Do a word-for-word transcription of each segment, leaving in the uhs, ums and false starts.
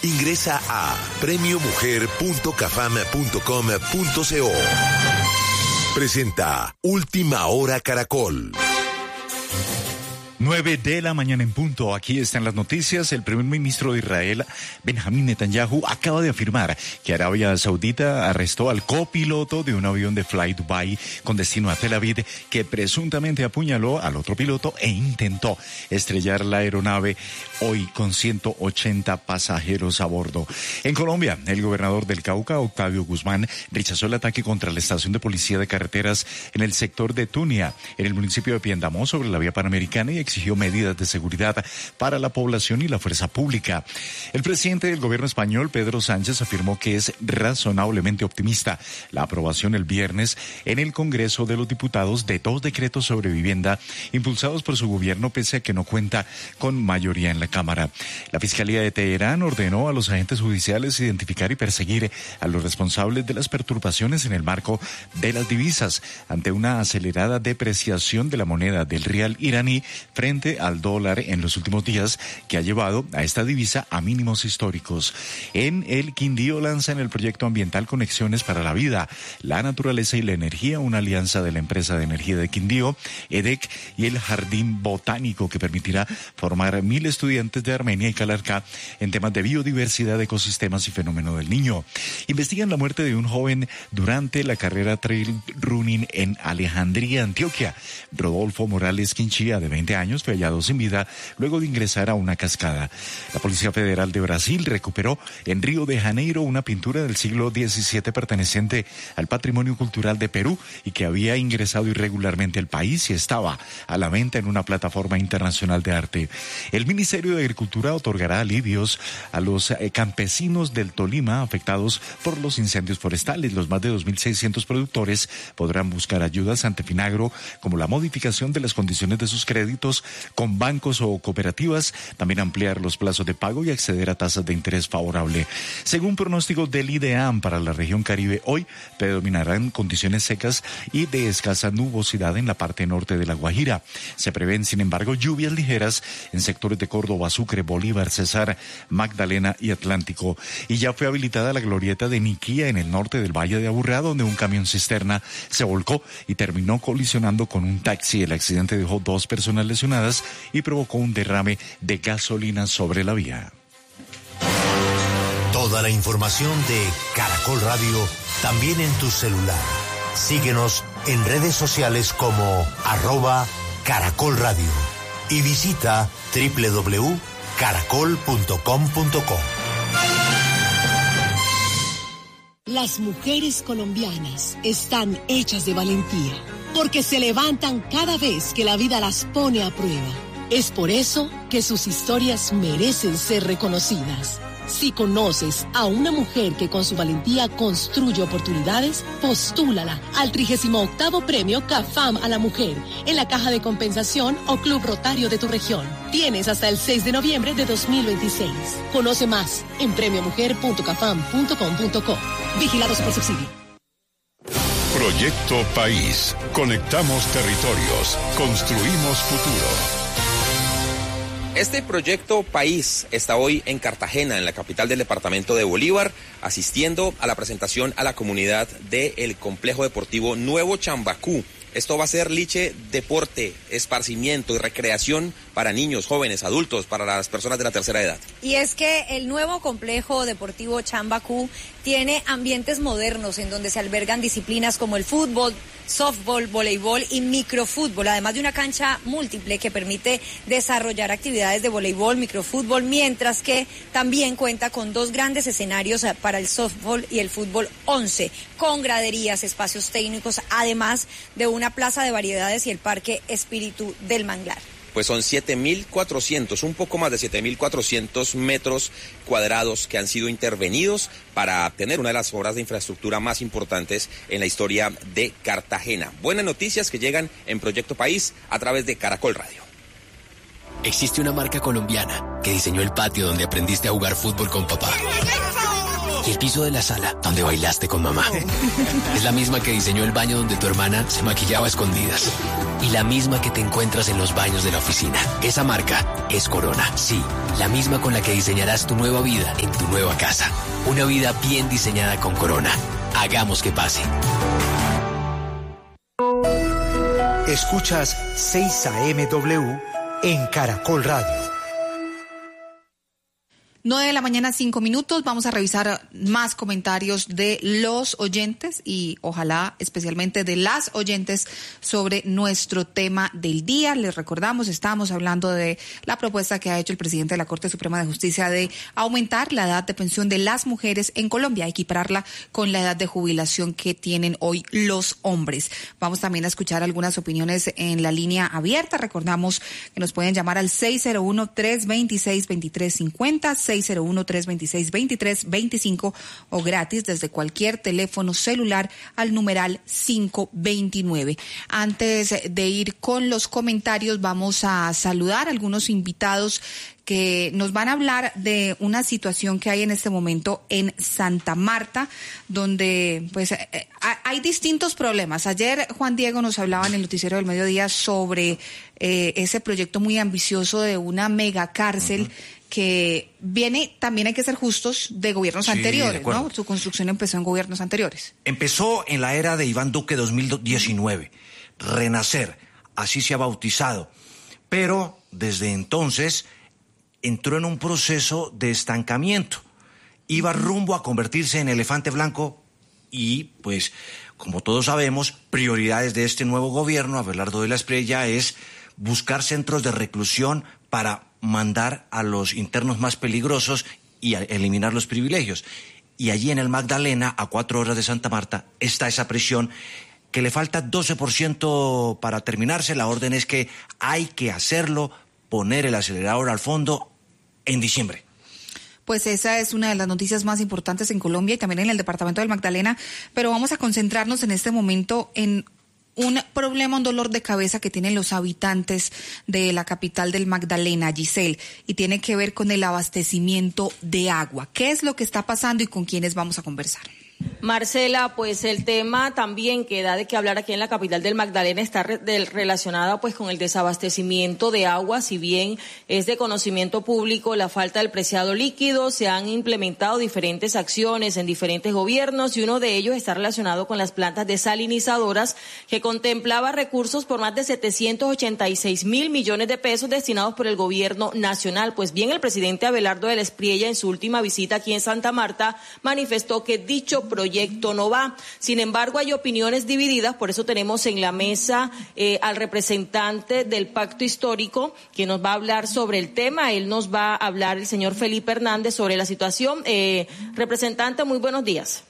Ingresa a premio mujer punto cafam punto com punto co. Presenta Última Hora Caracol. nueve de la mañana en punto. Aquí están las noticias. El primer ministro de Israel, Benjamín Netanyahu, acaba de afirmar que Arabia Saudita arrestó al copiloto de un avión de Fly Dubai con destino a Tel Aviv, que presuntamente apuñaló al otro piloto e intentó estrellar la aeronave, hoy con ciento ochenta pasajeros a bordo. En Colombia, el gobernador del Cauca, Octavio Guzmán, rechazó el ataque contra la estación de policía de carreteras en el sector de Tunia, en el municipio de Piendamó, sobre la vía panamericana, y exigió medidas de seguridad para la población y la fuerza pública. El presidente del gobierno español, Pedro Sánchez, afirmó que es razonablemente optimista la aprobación el viernes en el Congreso de los Diputados de dos decretos sobre vivienda impulsados por su gobierno, pese a que no cuenta con mayoría en la Cámara. La Fiscalía de Teherán ordenó a los agentes judiciales identificar y perseguir a los responsables de las perturbaciones en el marco de las divisas ante una acelerada depreciación de la moneda del rial iraní frente al dólar en los últimos días, que ha llevado a esta divisa a mínimos históricos. En el Quindío lanzan el proyecto ambiental Conexiones para la Vida, la Naturaleza y la Energía, una alianza de la empresa de energía de Quindío, EDEC, y el Jardín Botánico, que permitirá formar mil estudiantes de Armenia y Calarcá en temas de biodiversidad, ecosistemas y fenómeno del niño. Investigan la muerte de un joven durante la carrera trail running en Alejandría, Antioquia. Rodolfo Morales Quinchía, de veinte años, fue hallado sin vida luego de ingresar a una cascada. La Policía Federal de Brasil recuperó en Río de Janeiro una pintura del siglo diecisiete perteneciente al patrimonio cultural de Perú y que había ingresado irregularmente al país y estaba a la venta en una plataforma internacional de arte. El Ministerio de Agricultura otorgará alivios a los eh, campesinos del Tolima afectados por los incendios forestales. Los más de dos mil seiscientos productores podrán buscar ayudas ante Finagro, como la modificación de las condiciones de sus créditos con bancos o cooperativas, también ampliar los plazos de pago y acceder a tasas de interés favorable. Según pronósticos del IDEAM para la región Caribe, hoy predominarán condiciones secas y de escasa nubosidad en la parte norte de La Guajira. Se prevén, sin embargo, lluvias ligeras en sectores de Córdoba, Sucre, Bolívar, Cesar, Magdalena y Atlántico. Y ya fue habilitada la glorieta de Niquía en el norte del Valle de Aburrá, donde un camión cisterna se volcó y terminó colisionando con un taxi. El accidente dejó dos personas lesionadas y provocó un derrame de gasolina sobre la vía. Toda la información de Caracol Radio también en tu celular. Síguenos en redes sociales como arroba Caracol Radio y visita doble u doble u doble u punto caracol punto com punto co. Las mujeres colombianas están hechas de valentía, porque se levantan cada vez que la vida las pone a prueba. Es por eso que sus historias merecen ser reconocidas. Si conoces a una mujer que con su valentía construye oportunidades, postúlala al trigésimo octavo Premio CAFAM a la Mujer en la Caja de Compensación o Club Rotario de tu región. Tienes hasta el seis de noviembre de dos mil veintiséis. Conoce más en premio mujer punto cafam punto com punto co. Vigilados por subsidio. Proyecto País. Conectamos territorios. Construimos futuro. Este proyecto País está hoy en Cartagena, en la capital del departamento de Bolívar, asistiendo a la presentación a la comunidad del complejo deportivo Nuevo Chambacú. Esto va a ser liche, deporte, esparcimiento y recreación para niños, jóvenes, adultos, para las personas de la tercera edad. Y es que el nuevo complejo deportivo Chambacú tiene ambientes modernos en donde se albergan disciplinas como el fútbol, softball, voleibol y microfútbol, además de una cancha múltiple que permite desarrollar actividades de voleibol, microfútbol, mientras que también cuenta con dos grandes escenarios para el softball y el fútbol once, con graderías, espacios técnicos, además de una plaza de variedades y el Parque Espíritu del Manglar. Pues son siete mil cuatrocientos, un poco más de siete mil cuatrocientos metros cuadrados que han sido intervenidos para tener una de las obras de infraestructura más importantes en la historia de Cartagena. Buenas noticias que llegan en Proyecto País a través de Caracol Radio. Existe una marca colombiana que diseñó el patio donde aprendiste a jugar fútbol con papá. Y el piso de la sala donde bailaste con mamá. Es la misma que diseñó el baño donde tu hermana se maquillaba a escondidas. Y la misma que te encuentras en los baños de la oficina. Esa marca es Corona. Sí, la misma con la que diseñarás tu nueva vida en tu nueva casa. Una vida bien diseñada con Corona. Hagamos que pase. Escuchas seis A M W en Caracol Radio. nueve de la mañana, cinco minutos. Vamos a revisar más comentarios de los oyentes y ojalá especialmente de las oyentes sobre nuestro tema del día. Les recordamos, estamos hablando de la propuesta que ha hecho el presidente de la Corte Suprema de Justicia de aumentar la edad de pensión de las mujeres en Colombia, equipararla con la edad de jubilación que tienen hoy los hombres. Vamos también a escuchar algunas opiniones en la línea abierta. Recordamos que nos pueden llamar al seis cero uno, tres dos seis, dos tres cinco cero, seis cero uno, tres dos seis, dos tres dos cinco o gratis desde cualquier teléfono celular al numeral cinco veintinueve. Antes de ir con los comentarios, vamos a saludar a algunos invitados que nos van a hablar de una situación que hay en este momento en Santa Marta, donde pues eh, hay distintos problemas. Ayer Juan Diego nos hablaba en el noticiero del mediodía sobre eh, ese proyecto muy ambicioso de una mega cárcel uh-huh. que viene, también hay que ser justos, de gobiernos sí, anteriores, de ¿no? Su construcción empezó en gobiernos anteriores. Empezó en la era de Iván Duque dos mil diecinueve, Renacer, así se ha bautizado, pero desde entonces entró en un proceso de estancamiento. Iba rumbo a convertirse en elefante blanco y, pues, como todos sabemos, prioridades de este nuevo gobierno, Abelardo de la Espriella, es buscar centros de reclusión para mandar a los internos más peligrosos y a eliminar los privilegios. Y allí en el Magdalena, a cuatro horas de Santa Marta, está esa prisión que le falta doce por ciento para terminarse. La orden es que hay que hacerlo, poner el acelerador al fondo en diciembre. Pues esa es una de las noticias más importantes en Colombia y también en el departamento del Magdalena, pero vamos a concentrarnos en este momento en un problema, un dolor de cabeza que tienen los habitantes de la capital del Magdalena, Giselle, y tiene que ver con el abastecimiento de agua. ¿Qué es lo que está pasando y con quiénes vamos a conversar? Marcela, pues el tema también que da de qué hablar aquí en la capital del Magdalena está re- del, relacionado pues con el desabastecimiento de agua. Si bien es de conocimiento público la falta del preciado líquido, se han implementado diferentes acciones en diferentes gobiernos y uno de ellos está relacionado con las plantas desalinizadoras que contemplaba recursos por más de setecientos ochenta y seis mil millones de pesos destinados por el gobierno nacional. Pues bien, el presidente Abelardo de la Espriella en su última visita aquí en Santa Marta manifestó que dicho proyecto no va. Sin embargo, hay opiniones divididas, por eso tenemos en la mesa eh, al representante del Pacto Histórico que nos va a hablar sobre el tema. Él nos va a hablar el señor Felipe Hernández sobre la situación. Eh, representante, muy buenos días.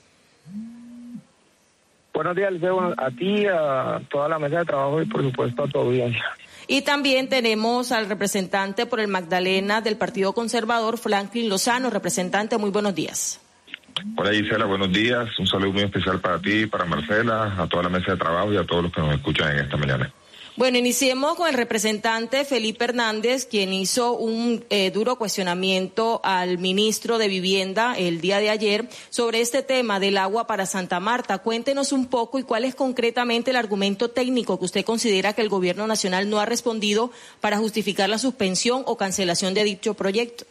Buenos días, Liceo, a ti, a toda la mesa de trabajo y por supuesto a tu audiencia. Y también tenemos al representante por el Magdalena del Partido Conservador, Franklin Lozano. Representante, muy buenos días. Hola Gisela, buenos días. Un saludo muy especial para ti, para Marcela, a toda la mesa de trabajo y a todos los que nos escuchan en esta mañana. Bueno, iniciemos con el representante Felipe Hernández, quien hizo un eh, duro cuestionamiento al ministro de Vivienda el día de ayer sobre este tema del agua para Santa Marta. Cuéntenos un poco y cuál es concretamente el argumento técnico que usted considera que el gobierno nacional no ha respondido para justificar la suspensión o cancelación de dicho proyecto.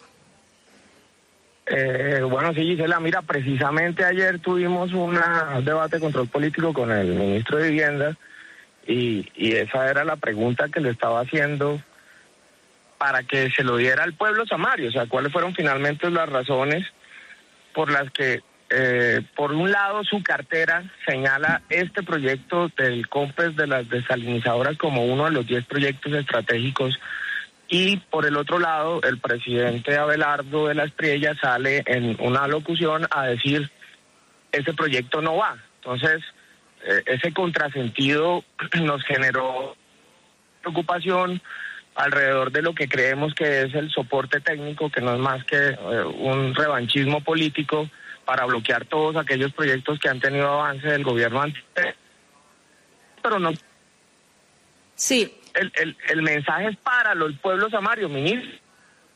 Eh, bueno, sí, Gisela, mira, precisamente ayer tuvimos una, un debate de control político con el ministro de Vivienda y, y esa era la pregunta que le estaba haciendo para que se lo diera al pueblo samario, o sea, cuáles fueron finalmente las razones por las que, eh, por un lado, su cartera señala este proyecto del COMPES de las desalinizadoras como uno de los diez proyectos estratégicos. Y por el otro lado, el presidente Abelardo de la Espriella sale en una locución a decir, ese proyecto no va. Entonces, eh, ese contrasentido nos generó preocupación alrededor de lo que creemos que es el soporte técnico, que no es más que eh, un revanchismo político para bloquear todos aquellos proyectos que han tenido avance del gobierno anterior. Pero no. Sí. El, el, el mensaje es para los pueblos samarios, ministro.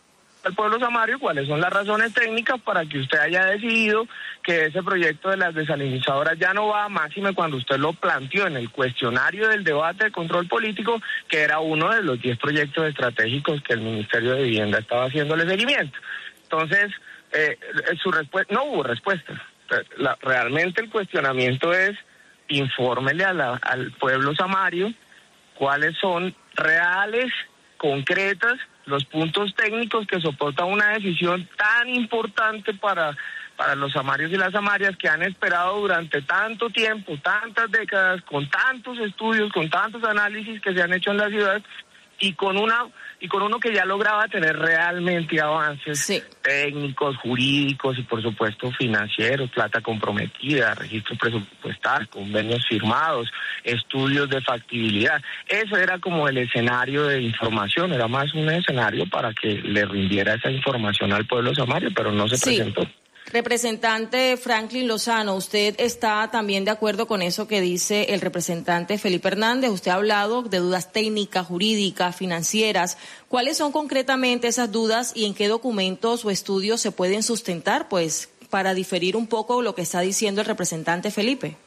al pueblo samario cuáles son las razones técnicas para que usted haya decidido que ese proyecto de las desalinizadoras ya no va, máxime cuando usted lo planteó en el cuestionario del debate de control político, que era uno de los diez proyectos estratégicos que el Ministerio de Vivienda estaba haciéndole seguimiento. Entonces, eh, su respuesta, no hubo respuesta. La, realmente el cuestionamiento es, infórmele a la, al pueblo samario cuáles son reales, concretas, los puntos técnicos que soportan una decisión tan importante para, para los samarios y las samarias que han esperado durante tanto tiempo, tantas décadas, con tantos estudios, con tantos análisis que se han hecho en la ciudad, y con una y con uno que ya lograba tener realmente avances sí. técnicos, jurídicos y por supuesto financieros, plata comprometida, registros presupuestarios, convenios firmados, estudios de factibilidad. Eso era como el escenario de información, era más un escenario para que le rindiera esa información al pueblo samario, pero no se sí. presentó. Representante Franklin Lozano, ¿usted está también de acuerdo con eso que dice el representante Felipe Hernández? Usted ha hablado de dudas técnicas, jurídicas, financieras. ¿Cuáles son concretamente esas dudas y en qué documentos o estudios se pueden sustentar, pues, para diferir un poco lo que está diciendo el representante Felipe?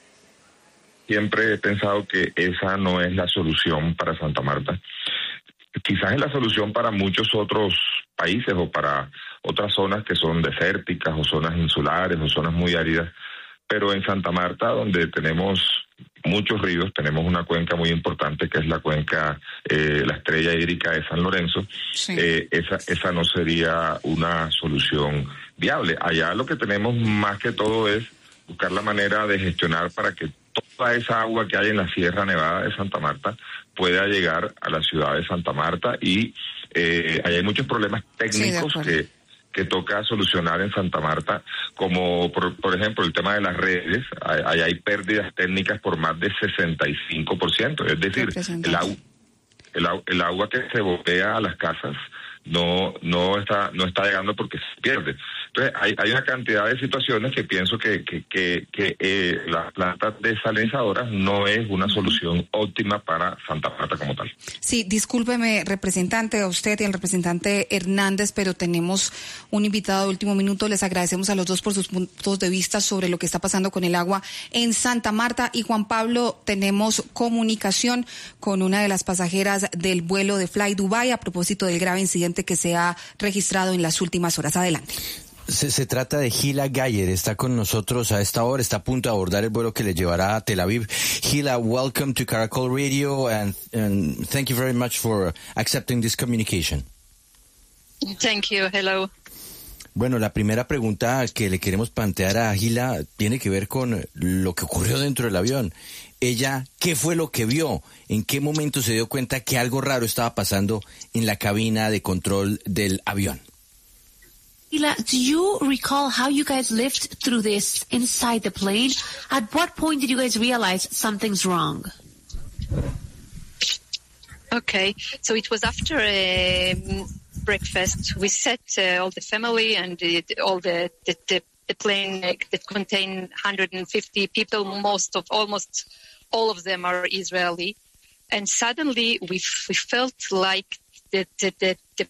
Siempre he pensado que esa no es la solución para Santa Marta. Quizás es la solución para muchos otros países o para otras zonas que son desérticas o zonas insulares o zonas muy áridas, pero en Santa Marta, donde tenemos muchos ríos, tenemos una cuenca muy importante que es la cuenca, eh, la estrella hídrica de San Lorenzo, sí. eh, esa, esa no sería una solución viable. Allá lo que tenemos más que todo es buscar la manera de gestionar para que toda esa agua que hay en la Sierra Nevada de Santa Marta pueda llegar a la ciudad de Santa Marta y eh, hay muchos problemas técnicos sí, que, que toca solucionar en Santa Marta, como por, por ejemplo el tema de las redes. Hay, hay pérdidas técnicas por más de sesenta y cinco por ciento, es decir, el, agu, el, el agua que se botea a las casas no no está no está llegando porque se pierde. Entonces hay, hay una cantidad de situaciones que pienso que que, que, que eh, las plantas desalinizadoras no es una solución óptima para Santa Marta como tal. Sí, discúlpeme, representante, a usted y al representante Hernández, pero tenemos un invitado de último minuto. Les agradecemos a los dos por sus puntos de vista sobre lo que está pasando con el agua en Santa Marta. Y Juan Pablo, tenemos comunicación con una de las pasajeras del vuelo de Fly Dubai a propósito del grave incidente que se ha registrado en las últimas horas. Adelante. Se, se trata de Gila Gayer, está con nosotros a esta hora, está a punto de abordar el vuelo que le llevará a Tel Aviv. Gila, welcome to Caracol Radio and, and thank you very much for accepting this communication. Thank you, hello. Bueno, la primera pregunta que le queremos plantear a Gila tiene que ver con lo que ocurrió dentro del avión. Ella, ¿qué fue lo que vio? ¿En qué momento se dio cuenta que algo raro estaba pasando en la cabina de control del avión? Gila, do you recall how you guys lived through this inside the plane? At what point did you guys realize something's wrong? Okay, so it was after a breakfast. We sat uh, all the family and uh, all the, the, the, the plane uh, that contained one hundred fifty people, most of, almost all of them are Israeli. And suddenly we, we felt like the, the, the, the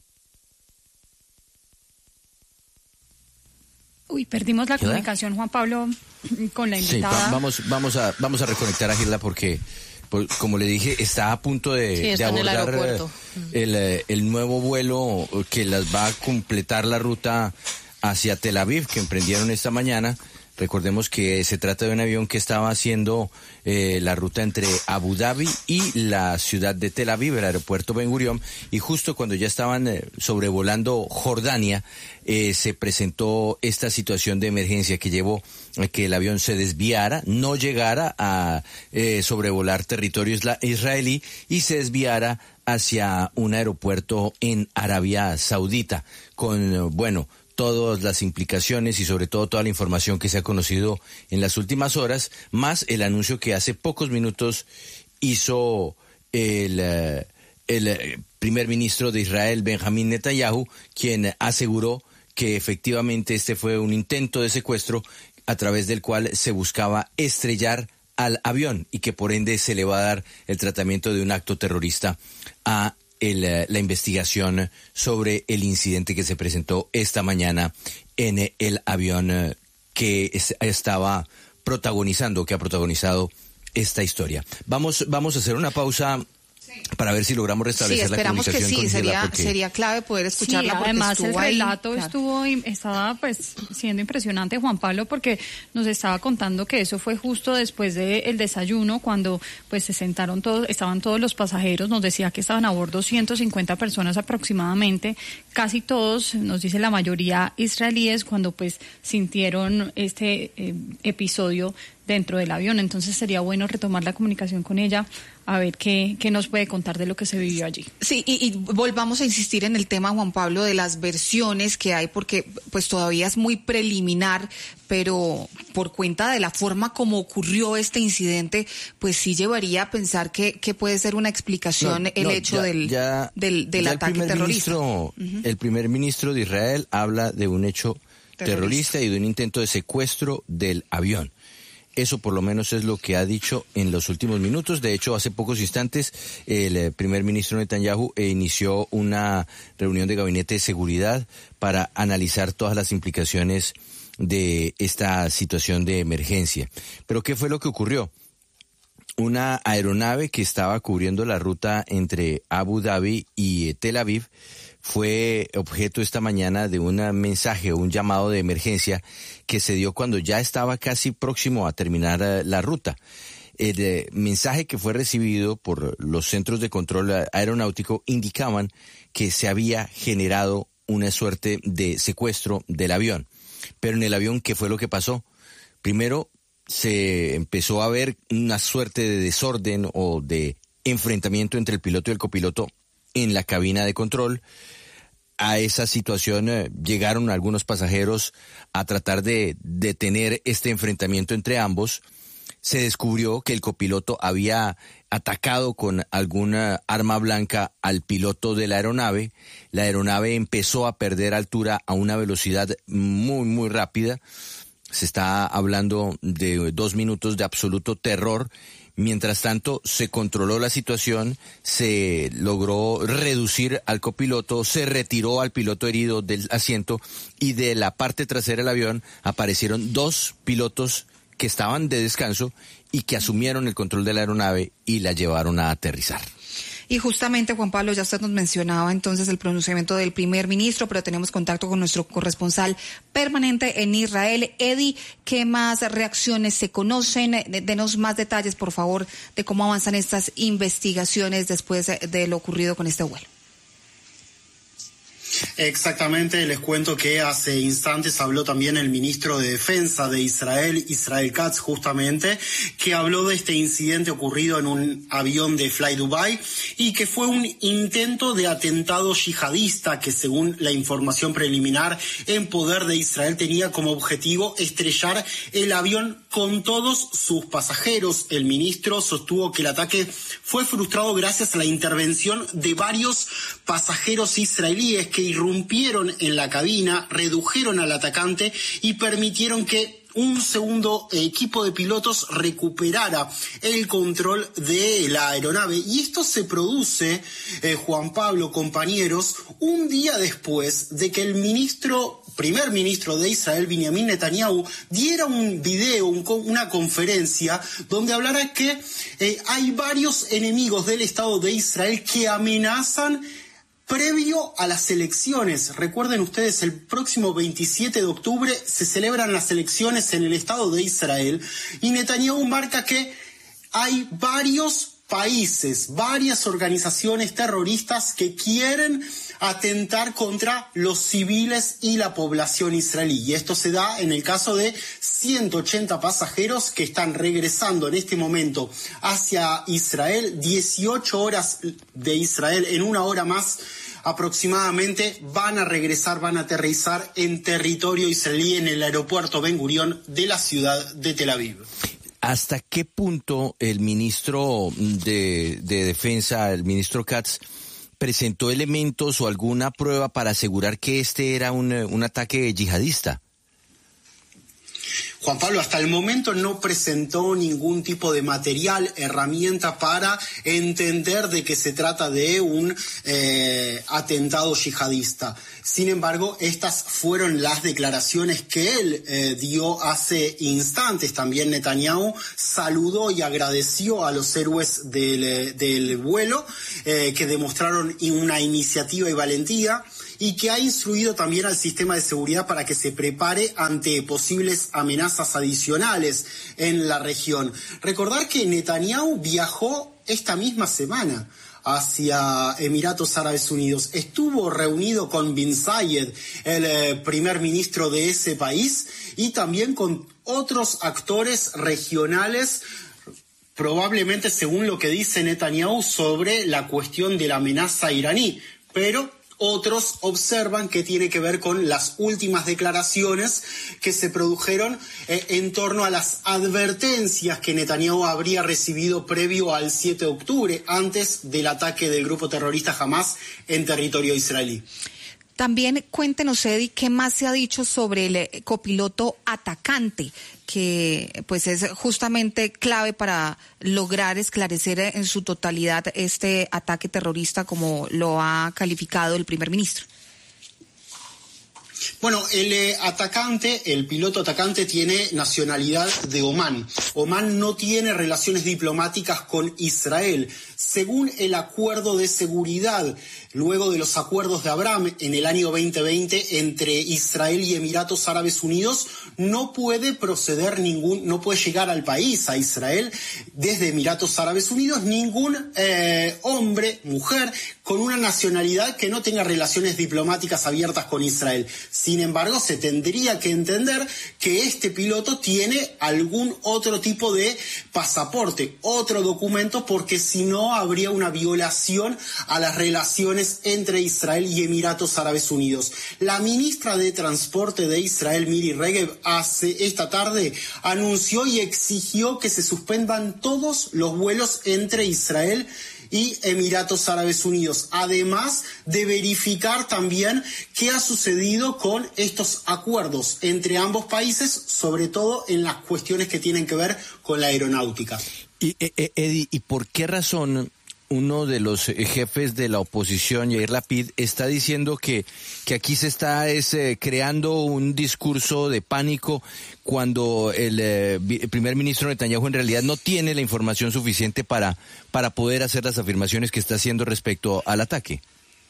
Uy, perdimos la comunicación, Juan Pablo, con la invitada. Sí, va, vamos, vamos a, vamos a reconectar a Gila porque, por, como le dije, está a punto de, sí, de abordar el, el, el nuevo vuelo que las va a completar la ruta hacia Tel Aviv, que emprendieron esta mañana. Recordemos que se trata de un avión que estaba haciendo eh, la ruta entre Abu Dhabi y la ciudad de Tel Aviv, el aeropuerto Ben Gurion, y justo cuando ya estaban eh, sobrevolando Jordania, eh, se presentó esta situación de emergencia que llevó a que el avión se desviara, no llegara a eh, sobrevolar territorio isla- israelí y se desviara hacia un aeropuerto en Arabia Saudita, con, bueno, todas las implicaciones y sobre todo toda la información que se ha conocido en las últimas horas, más el anuncio que hace pocos minutos hizo el, el primer ministro de Israel, Benjamín Netanyahu, quien aseguró que efectivamente este fue un intento de secuestro a través del cual se buscaba estrellar al avión y que por ende se le va a dar el tratamiento de un acto terrorista a el, la investigación sobre el incidente que se presentó esta mañana en el avión que es, estaba protagonizando, que ha protagonizado esta historia. Vamos, vamos a hacer una pausa para ver si logramos restablecer sí, la comunicación que sí, con sería, porque... sería clave poder escucharla. Sí, porque además estuvo el ahí, relato claro. estuvo estaba pues siendo impresionante, Juan Pablo, porque nos estaba contando que eso fue justo después del desayuno, cuando pues se sentaron todos, estaban todos los pasajeros, nos decía que estaban a bordo ciento cincuenta personas aproximadamente, casi todos, nos dice la mayoría israelíes, cuando pues sintieron este eh, episodio dentro del avión. Entonces sería bueno retomar la comunicación con ella a ver qué, qué nos puede contar de lo que se vivió allí. Sí, y, y volvamos a insistir en el tema, Juan Pablo, de las versiones que hay, porque pues todavía es muy preliminar, pero por cuenta de la forma como ocurrió este incidente, pues sí llevaría a pensar que, que puede ser una explicación no, el no, hecho ya, del, ya, del, del ya ataque el terrorista. Ministro, uh-huh. El primer ministro de Israel habla de un hecho terrorista. terrorista y de un intento de secuestro del avión. Eso por lo menos es lo que ha dicho en los últimos minutos. De hecho, hace pocos instantes el eh, primer ministro Netanyahu eh, inició una reunión de gabinete de seguridad para analizar todas las implicaciones de esta situación de emergencia. Pero ¿qué fue lo que ocurrió? Una aeronave que estaba cubriendo la ruta entre Abu Dhabi y eh, Tel Aviv fue objeto esta mañana de un mensaje o un llamado de emergencia que se dio cuando ya estaba casi próximo a terminar uh, la ruta. El eh, mensaje que fue recibido por los centros de control aeronáutico indicaban que se había generado una suerte de secuestro del avión. Pero en el avión, ¿qué fue lo que pasó? Primero, se empezó a ver una suerte de desorden o de enfrentamiento entre el piloto y el copiloto en la cabina de control. A esa situación eh, llegaron algunos pasajeros a tratar de detener este enfrentamiento entre ambos. Se descubrió que el copiloto había atacado con alguna arma blanca al piloto de la aeronave. La aeronave empezó a perder altura a una velocidad muy, muy rápida. Se está hablando de dos minutos de absoluto terror. Mientras tanto, se controló la situación, se logró reducir al copiloto, se retiró al piloto herido del asiento y de la parte trasera del avión aparecieron dos pilotos que estaban de descanso y que asumieron el control de la aeronave y la llevaron a aterrizar. Y justamente, Juan Pablo, ya usted nos mencionaba entonces el pronunciamiento del primer ministro, pero tenemos contacto con nuestro corresponsal permanente en Israel. Eddie, ¿qué más reacciones se conocen? Denos más detalles, por favor, de cómo avanzan estas investigaciones después de lo ocurrido con este vuelo. Exactamente, les cuento que hace instantes habló también el ministro de Defensa de Israel, Israel Katz, justamente, que habló de este incidente ocurrido en un avión de Fly Dubai y que fue un intento de atentado yihadista que, según la información preliminar en poder de Israel, tenía como objetivo estrellar el avión con todos sus pasajeros. El ministro sostuvo que el ataque fue frustrado gracias a la intervención de varios pasajeros israelíes que irrumpieron en la cabina, redujeron al atacante y permitieron que un segundo equipo de pilotos recuperara el control de la aeronave. Y esto se produce, eh, Juan Pablo, compañeros, un día después de que el ministro, primer ministro de Israel, Benjamin Netanyahu, diera un video, un, una conferencia, donde hablara que eh, hay varios enemigos del Estado de Israel que amenazan previo a las elecciones. Recuerden ustedes, el próximo veintisiete de octubre se celebran las elecciones en el Estado de Israel y Netanyahu marca que hay varios países, varias organizaciones terroristas que quieren atentar contra los civiles y la población israelí. Y esto se da en el caso de ciento ochenta pasajeros que están regresando en este momento hacia Israel, dieciocho horas de Israel, en una hora más aproximadamente van a regresar, van a aterrizar en territorio israelí en el aeropuerto Ben Gurión de la ciudad de Tel Aviv. ¿Hasta qué punto el ministro de, de Defensa, el ministro Katz, presentó elementos o alguna prueba para asegurar que este era un, un ataque yihadista? Juan Pablo, hasta el momento no presentó ningún tipo de material, herramienta para entender de que se trata de un eh, atentado yihadista. Sin embargo, estas fueron las declaraciones que él eh, dio hace instantes. También Netanyahu saludó y agradeció a los héroes del, del vuelo eh, que demostraron una iniciativa y valentía, y que ha instruido también al sistema de seguridad para que se prepare ante posibles amenazas adicionales en la región. Recordar que Netanyahu viajó esta misma semana hacia Emiratos Árabes Unidos. Estuvo reunido con Bin Zayed, el eh, primer ministro de ese país, y también con otros actores regionales, probablemente según lo que dice Netanyahu sobre la cuestión de la amenaza iraní, pero otros observan que tiene que ver con las últimas declaraciones que se produjeron eh, en torno a las advertencias que Netanyahu habría recibido previo al siete de octubre, antes del ataque del grupo terrorista Hamas en territorio israelí. También cuéntenos, Eddie, qué más se ha dicho sobre el copiloto atacante, que pues es justamente clave para lograr esclarecer en su totalidad este ataque terrorista, como lo ha calificado el primer ministro. Bueno, el eh, atacante, el piloto atacante tiene nacionalidad de Omán. Omán no tiene relaciones diplomáticas con Israel. Según el acuerdo de seguridad, luego de los acuerdos de Abraham en el año veinte veinte entre Israel y Emiratos Árabes Unidos, no puede proceder ningún, no puede llegar al país, a Israel, desde Emiratos Árabes Unidos, ningún eh, hombre, mujer, con una nacionalidad que no tenga relaciones diplomáticas abiertas con Israel. Sin embargo, se tendría que entender que este piloto tiene algún otro tipo de pasaporte, otro documento, porque si no habría una violación a las relaciones entre Israel y Emiratos Árabes Unidos. La ministra de Transporte de Israel, Miri Regev, hace esta tarde anunció y exigió que se suspendan todos los vuelos entre Israel y Emiratos Árabes Unidos, además de verificar también qué ha sucedido con estos acuerdos entre ambos países, sobre todo en las cuestiones que tienen que ver con la aeronáutica. Y, eh, Eddie, ¿y por qué razón uno de los jefes de la oposición, Yair Lapid, está diciendo que, que aquí se está es, eh, creando un discurso de pánico cuando el, eh, el primer ministro Netanyahu en realidad no tiene la información suficiente para, para poder hacer las afirmaciones que está haciendo respecto al ataque?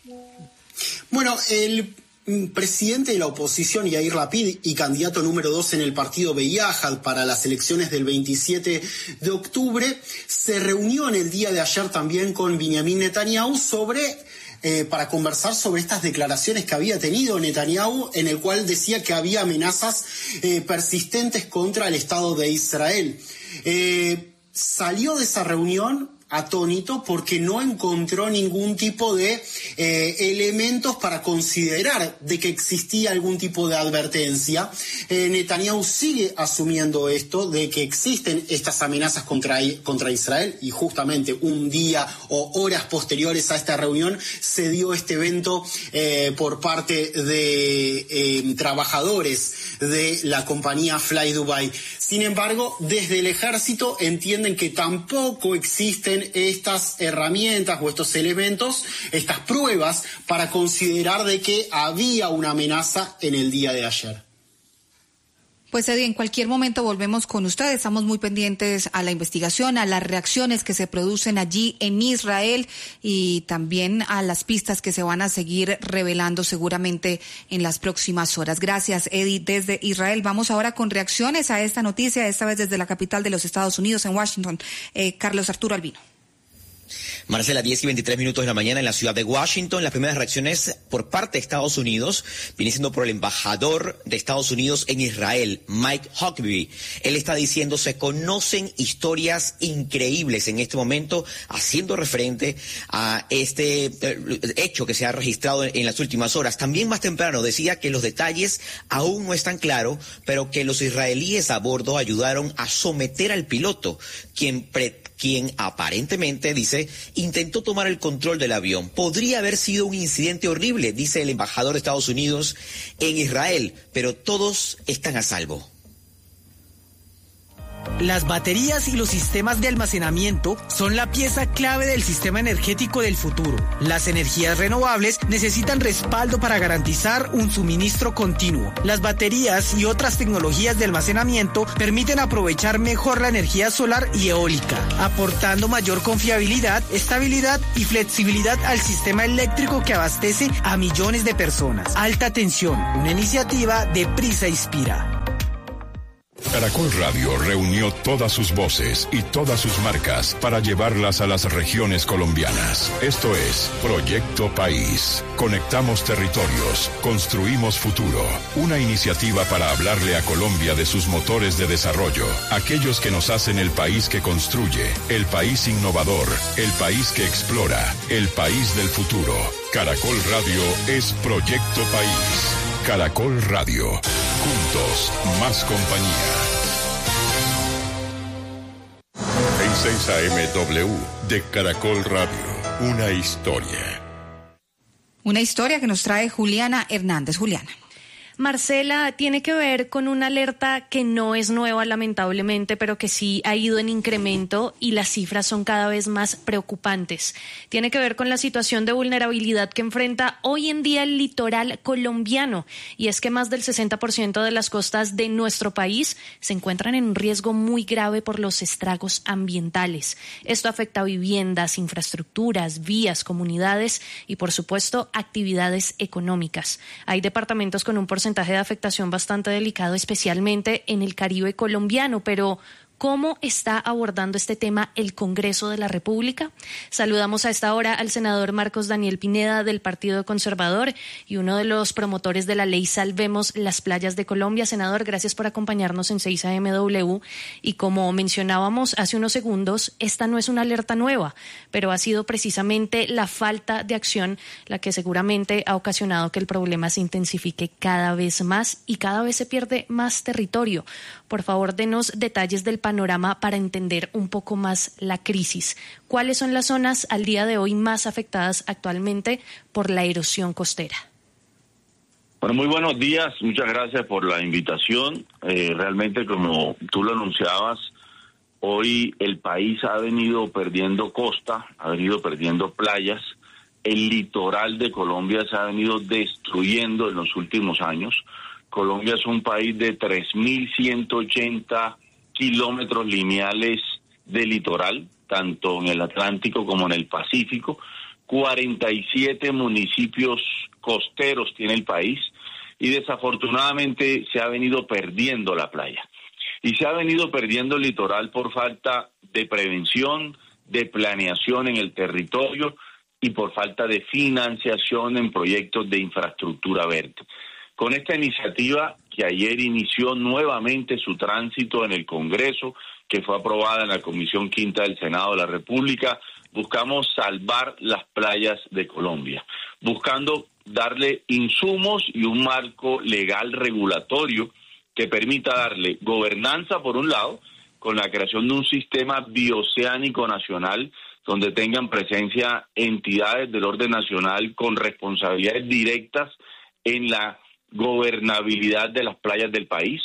Bueno, el presidente de la oposición, Yair Lapid, y candidato número dos en el partido Beyahad para las elecciones del veintisiete de octubre, se reunió en el día de ayer también con Benjamin Netanyahu sobre, eh, para conversar sobre estas declaraciones que había tenido Netanyahu, en el cual decía que había amenazas eh, persistentes contra el Estado de Israel. Eh, salió de esa reunión atónito porque no encontró ningún tipo de eh, elementos para considerar de que existía algún tipo de advertencia. Eh, Netanyahu sigue asumiendo esto, de que existen estas amenazas contra, contra Israel, y justamente un día o horas posteriores a esta reunión se dio este evento eh, por parte de eh, trabajadores de la compañía Fly Dubai. Sin embargo, desde el ejército entienden que tampoco existen estas herramientas o estos elementos, estas pruebas para considerar de que había una amenaza en el día de ayer. Pues Eddie, en cualquier momento volvemos con ustedes. Estamos muy pendientes a la investigación, a las reacciones que se producen allí en Israel y también a las pistas que se van a seguir revelando seguramente en las próximas horas. Gracias, Eddie, desde Israel. Vamos ahora con reacciones a esta noticia, esta vez desde la capital de los Estados Unidos, en Washington. Eh, Carlos Arturo Albino. Marcela, diez y veintitrés minutos de la mañana en la ciudad de Washington. Las primeras reacciones por parte de Estados Unidos viene siendo por el embajador de Estados Unidos en Israel, Mike Huckabee. Él está diciendo, se conocen historias increíbles en este momento, haciendo referente a este eh, hecho que se ha registrado en, en las últimas horas. También más temprano decía que los detalles aún no están claros, pero que los israelíes a bordo ayudaron a someter al piloto, quien pre quien aparentemente, dice, intentó tomar el control del avión. Podría haber sido un incidente horrible, dice el embajador de Estados Unidos en Israel, pero todos están a salvo. Las baterías y los sistemas de almacenamiento son la pieza clave del sistema energético del futuro. Las energías renovables necesitan respaldo para garantizar un suministro continuo. Las baterías y otras tecnologías de almacenamiento permiten aprovechar mejor la energía solar y eólica, aportando mayor confiabilidad, estabilidad y flexibilidad al sistema eléctrico que abastece a millones de personas. Alta tensión, una iniciativa de Prisa Inspira. Caracol Radio reunió todas sus voces y todas sus marcas para llevarlas a las regiones colombianas. Esto es Proyecto País. Conectamos territorios, construimos futuro. Una iniciativa para hablarle a Colombia de sus motores de desarrollo, aquellos que nos hacen el país que construye, el país innovador, el país que explora, el país del futuro. Caracol Radio es Proyecto País. Caracol Radio. Juntos, más compañía. En seis A M W de Caracol Radio, una historia. Una historia que nos trae Juliana Hernández. Juliana. Marcela, tiene que ver con una alerta que no es nueva, lamentablemente, pero que sí ha ido en incremento y las cifras son cada vez más preocupantes. Tiene que ver con la situación de vulnerabilidad que enfrenta hoy en día el litoral colombiano. Y es que más del sesenta por ciento de las costas de nuestro país se encuentran en un riesgo muy grave por los estragos ambientales. Esto afecta a viviendas, infraestructuras, vías, comunidades y, por supuesto, actividades económicas. Hay departamentos con un porcentaje de afectación bastante delicado, especialmente en el Caribe colombiano, pero ¿cómo está abordando este tema el Congreso de la República? Saludamos a esta hora al senador Marcos Daniel Pineda del Partido Conservador y uno de los promotores de la ley Salvemos las Playas de Colombia. Senador, gracias por acompañarnos en seis A M W. Y como mencionábamos hace unos segundos, esta no es una alerta nueva, pero ha sido precisamente la falta de acción la que seguramente ha ocasionado que el problema se intensifique cada vez más y cada vez se pierde más territorio. Por favor, denos detalles del panorama para entender un poco más la crisis. ¿Cuáles son las zonas al día de hoy más afectadas actualmente por la erosión costera? Bueno, muy buenos días. Muchas gracias por la invitación. Eh, realmente, como tú lo anunciabas, hoy el país ha venido perdiendo costa, ha venido perdiendo playas. El litoral de Colombia se ha venido destruyendo en los últimos años. Colombia es un país de tres mil ciento ochenta kilómetros lineales de litoral, tanto en el Atlántico como en el Pacífico. cuarenta y siete municipios costeros tiene el país y desafortunadamente se ha venido perdiendo la playa. Y se ha venido perdiendo el litoral por falta de prevención, de planeación en el territorio y por falta de financiación en proyectos de infraestructura verde. Con esta iniciativa que ayer inició nuevamente su tránsito en el Congreso, que fue aprobada en la Comisión Quinta del Senado de la República, buscamos salvar las playas de Colombia, buscando darle insumos y un marco legal regulatorio que permita darle gobernanza, por un lado, con la creación de un sistema bioceánico nacional donde tengan presencia entidades del orden nacional con responsabilidades directas en la gobernabilidad de las playas del país.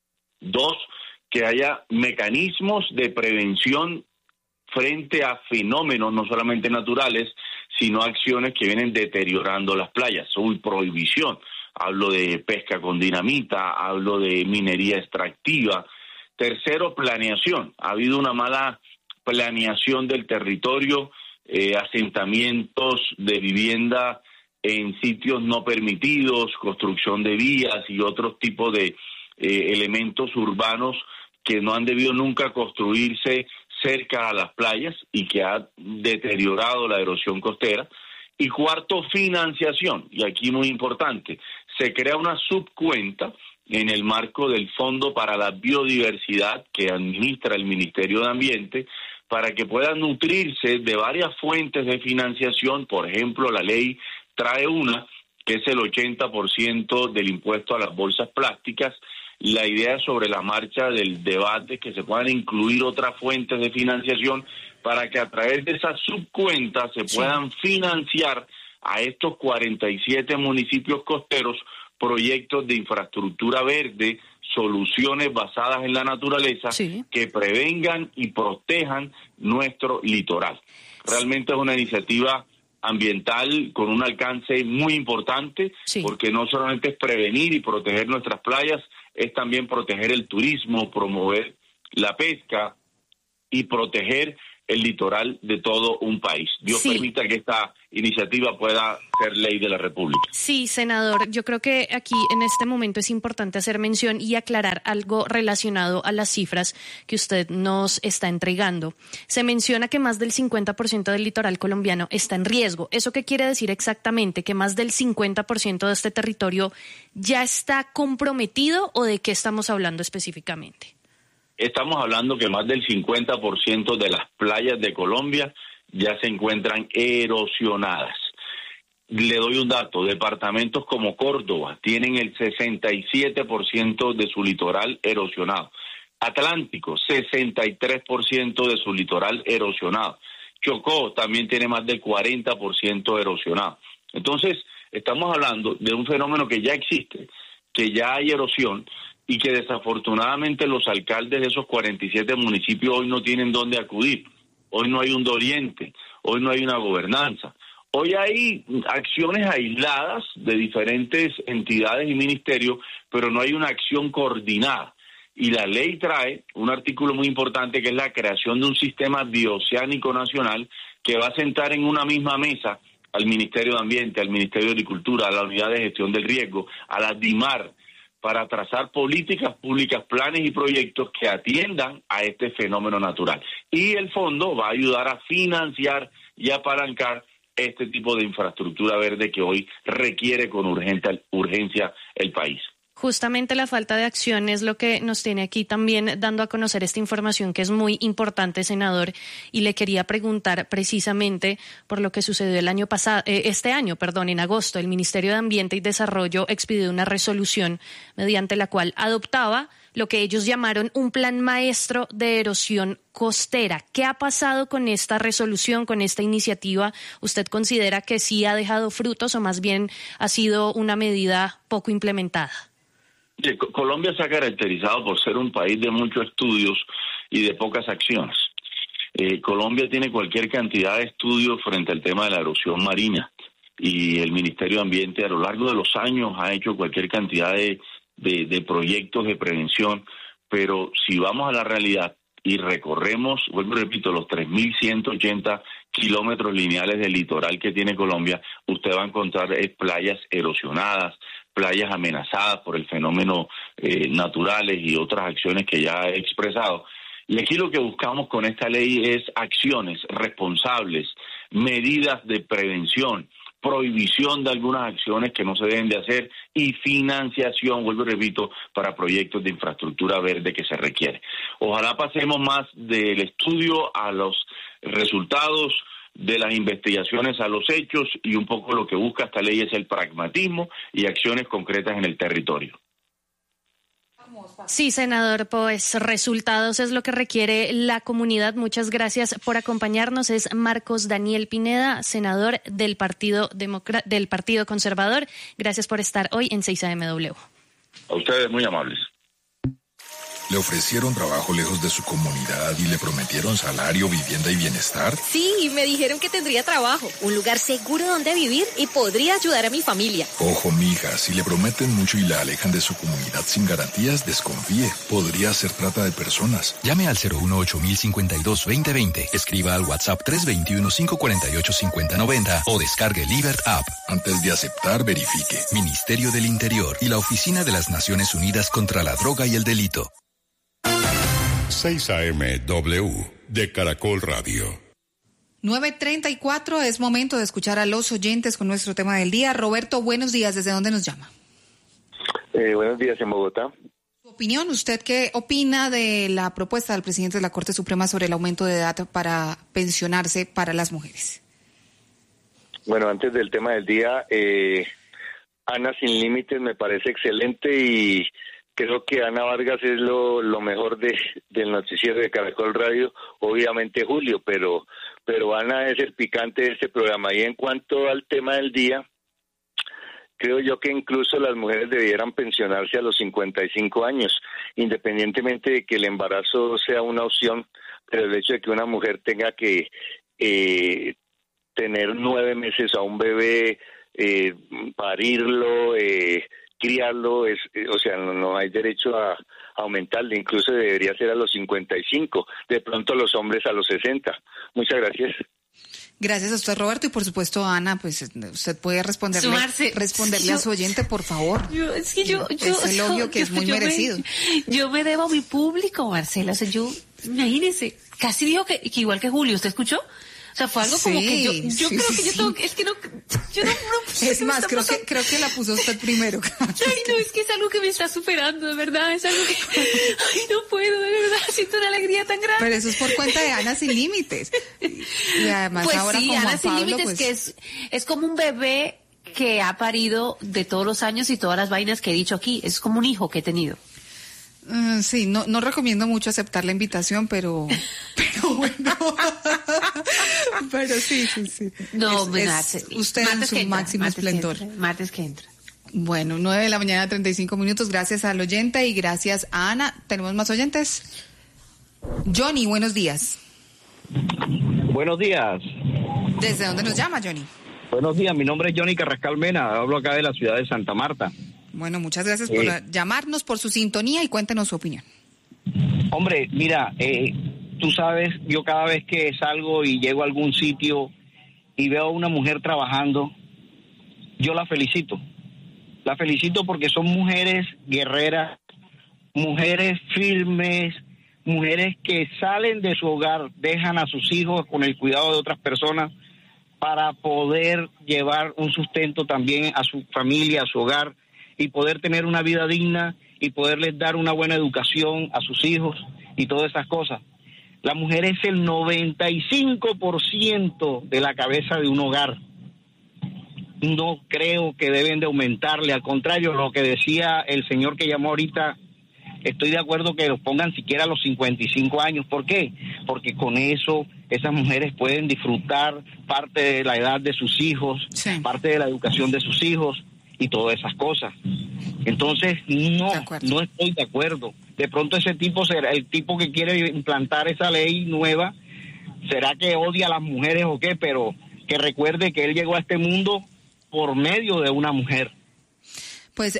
Dos, que haya mecanismos de prevención frente a fenómenos no solamente naturales, sino acciones que vienen deteriorando las playas. Soy prohibición. Hablo de pesca con dinamita, hablo de minería extractiva. Tercero, planeación. Ha habido una mala planeación del territorio, eh, asentamientos de vivienda en sitios no permitidos, construcción de vías y otros tipos de eh, elementos urbanos que no han debido nunca construirse cerca a las playas y que ha deteriorado la erosión costera. Y cuarto, financiación. Y aquí muy importante, se crea una subcuenta en el marco del Fondo para la Biodiversidad que administra el Ministerio de Ambiente para que pueda nutrirse de varias fuentes de financiación. Por ejemplo, la ley trae una, que es el ochenta por ciento del impuesto a las bolsas plásticas. La idea sobre la marcha del debate que se puedan incluir otras fuentes de financiación para que a través de esas subcuentas se sí. puedan financiar a estos cuarenta y siete municipios costeros proyectos de infraestructura verde, soluciones basadas en la naturaleza sí. que prevengan y protejan nuestro litoral. Realmente es una iniciativa ambiental con un alcance muy importante, sí. porque no solamente es prevenir y proteger nuestras playas, es también proteger el turismo, promover la pesca y proteger el litoral de todo un país. Dios sí. permita que esta iniciativa pueda ser ley de la República. Sí, senador, yo creo que aquí en este momento es importante hacer mención y aclarar algo relacionado a las cifras que usted nos está entregando. Se menciona que más del cincuenta por ciento del litoral colombiano está en riesgo. ¿Eso qué quiere decir exactamente? ¿Que más del cincuenta por ciento de este territorio ya está comprometido o de qué estamos hablando específicamente? Estamos hablando que más del cincuenta por ciento de las playas de Colombia ya se encuentran erosionadas. Le doy un dato, departamentos como Córdoba tienen el sesenta y siete por ciento de su litoral erosionado. Atlántico, sesenta y tres por ciento de su litoral erosionado. Chocó también tiene más del cuarenta por ciento erosionado. Entonces, estamos hablando de un fenómeno que ya existe, que ya hay erosión, y que desafortunadamente los alcaldes de esos cuarenta y siete municipios hoy no tienen dónde acudir. Hoy no hay un doliente, hoy no hay una gobernanza. Hoy hay acciones aisladas de diferentes entidades y ministerios, pero no hay una acción coordinada. Y la ley trae un artículo muy importante que es la creación de un sistema bioceánico nacional que va a sentar en una misma mesa al Ministerio de Ambiente, al Ministerio de Agricultura, a la Unidad de Gestión del Riesgo, a la DIMAR, para trazar políticas públicas, planes y proyectos que atiendan a este fenómeno natural. Y el fondo va a ayudar a financiar y apalancar este tipo de infraestructura verde que hoy requiere con urgente, urgencia el país. Justamente la falta de acción es lo que nos tiene aquí también dando a conocer esta información que es muy importante, senador, y le quería preguntar precisamente por lo que sucedió el año pasado, eh, este año, perdón, en agosto, el Ministerio de Ambiente y Desarrollo expidió una resolución mediante la cual adoptaba lo que ellos llamaron un plan maestro de erosión costera. ¿Qué ha pasado con esta resolución, con esta iniciativa? ¿Usted considera que sí ha dejado frutos o más bien ha sido una medida poco implementada? Colombia se ha caracterizado por ser un país de muchos estudios y de pocas acciones. Eh, Colombia tiene cualquier cantidad de estudios frente al tema de la erosión marina y el Ministerio de Ambiente a lo largo de los años ha hecho cualquier cantidad de, de, de proyectos de prevención, pero si vamos a la realidad y recorremos, vuelvo y repito, los tres mil ciento ochenta kilómetros lineales del litoral que tiene Colombia, usted va a encontrar eh, playas erosionadas, playas amenazadas por el fenómeno eh, naturales y otras acciones que ya he expresado. Y aquí lo que buscamos con esta ley es acciones responsables, medidas de prevención, prohibición de algunas acciones que no se deben de hacer y financiación, vuelvo y repito, para proyectos de infraestructura verde que se requiere. Ojalá pasemos más del estudio a los resultados, de las investigaciones a los hechos, y un poco lo que busca esta ley es el pragmatismo y acciones concretas en el territorio. Sí, senador, pues resultados es lo que requiere la comunidad. Muchas gracias por acompañarnos. Es Marcos Daniel Pineda, senador del Partido Democra- del Partido Conservador. Gracias por estar hoy en seis A M W. A ustedes, muy amables. ¿Le ofrecieron trabajo lejos de su comunidad y le prometieron salario, vivienda y bienestar? Sí, me dijeron que tendría trabajo, un lugar seguro donde vivir y podría ayudar a mi familia. Ojo, mija, si le prometen mucho y la alejan de su comunidad sin garantías, desconfíe. Podría ser trata de personas. Llame al cero uno ocho mil cincuenta y dos veinte veinte. Escriba al WhatsApp tres dos uno, cinco cuatro ocho, cinco cero nueve cero o descargue Libert App. Antes de aceptar, verifique. Ministerio del Interior y la Oficina de las Naciones Unidas contra la Droga y el Delito. seis A M W de Caracol Radio. nueve treinta y cuatro, es momento de escuchar a los oyentes con nuestro tema del día. Roberto, buenos días, ¿desde dónde nos llama? Eh, buenos días, en Bogotá. Su opinión, ¿usted qué opina de la propuesta del presidente de la Corte Suprema sobre el aumento de edad para pensionarse para las mujeres? Bueno, antes del tema del día, eh, Ana Sin Límites me parece excelente y creo que Ana Vargas es lo, lo mejor de, del noticiero de Caracol Radio, obviamente Julio, pero, pero Ana es el picante de este programa. Y en cuanto al tema del día, creo yo que incluso las mujeres debieran pensionarse a los cincuenta y cinco años, independientemente de que el embarazo sea una opción, pero el hecho de que una mujer tenga que eh, tener nueve meses a un bebé, eh, parirlo, eh, criarlo, es, eh, o sea, no, no hay derecho a, a aumentarle, incluso debería ser a los cincuenta y cinco, de pronto los hombres a los sesenta. Muchas gracias. Gracias a usted, Roberto, y por supuesto, Ana, pues usted puede responderle, Sumarse. responderle Yo, a su oyente, por favor. Yo, es que yo, yo, es elogio que yo, es muy yo merecido. Me, yo me debo a mi público, Marcela. O sea, yo, imagínese, casi dijo que, que igual que Julio, ¿usted escuchó? O sea, fue algo como Sí, que yo, yo sí, creo sí, que yo sí. tengo que, es que no, yo no, no Es más, creo que, creo que la puso usted primero. Ay, no, es que es algo que me está superando, de verdad, es algo que, ay, no puedo, de verdad, siento una alegría tan grande. Pero eso es por cuenta de Ana Sin Límites. Y además Pues ahora sí, con Ana Juan Sin Pablo, Límites, pues, que es, es como un bebé que ha parido de todos los años y todas las vainas que he dicho aquí, es como un hijo que he tenido. Uh, sí, no, no recomiendo mucho aceptar la invitación, pero, pero bueno, pero sí, sí, sí. No, es, pues, es martes, usted martes en su que entra, máximo martes que esplendor. entra, martes que entra. Bueno, nueve de la mañana, treinta y cinco minutos. Gracias al oyente y gracias a Ana. ¿Tenemos más oyentes? Johnny, buenos días. Buenos días. ¿Desde dónde nos llama, Johnny? Buenos días, mi nombre es Johnny Carrascal Mena, hablo acá de la ciudad de Santa Marta. Bueno, muchas gracias por Eh, llamarnos, por su sintonía y cuéntenos su opinión. Hombre, mira, eh, tú sabes, yo cada vez que salgo y llego a algún sitio y veo a una mujer trabajando, yo la felicito. La felicito porque son mujeres guerreras, mujeres firmes, mujeres que salen de su hogar, dejan a sus hijos con el cuidado de otras personas para poder llevar un sustento también a su familia, a su hogar, y poder tener una vida digna y poderles dar una buena educación a sus hijos y todas esas cosas. La mujer es el noventa y cinco por ciento de la cabeza de un hogar. No creo que deben de aumentarle, al contrario, lo que decía el señor que llamó ahorita, estoy de acuerdo que los pongan siquiera a los cincuenta y cinco años. ¿Por qué? Porque con eso esas mujeres pueden disfrutar parte de la edad de sus hijos, sí, parte de la educación de sus hijos y todas esas cosas. Entonces, no, no estoy de acuerdo. De pronto ese tipo será el tipo que quiere implantar esa ley nueva, será que odia a las mujeres o qué, pero que recuerde que él llegó a este mundo por medio de una mujer. Pues,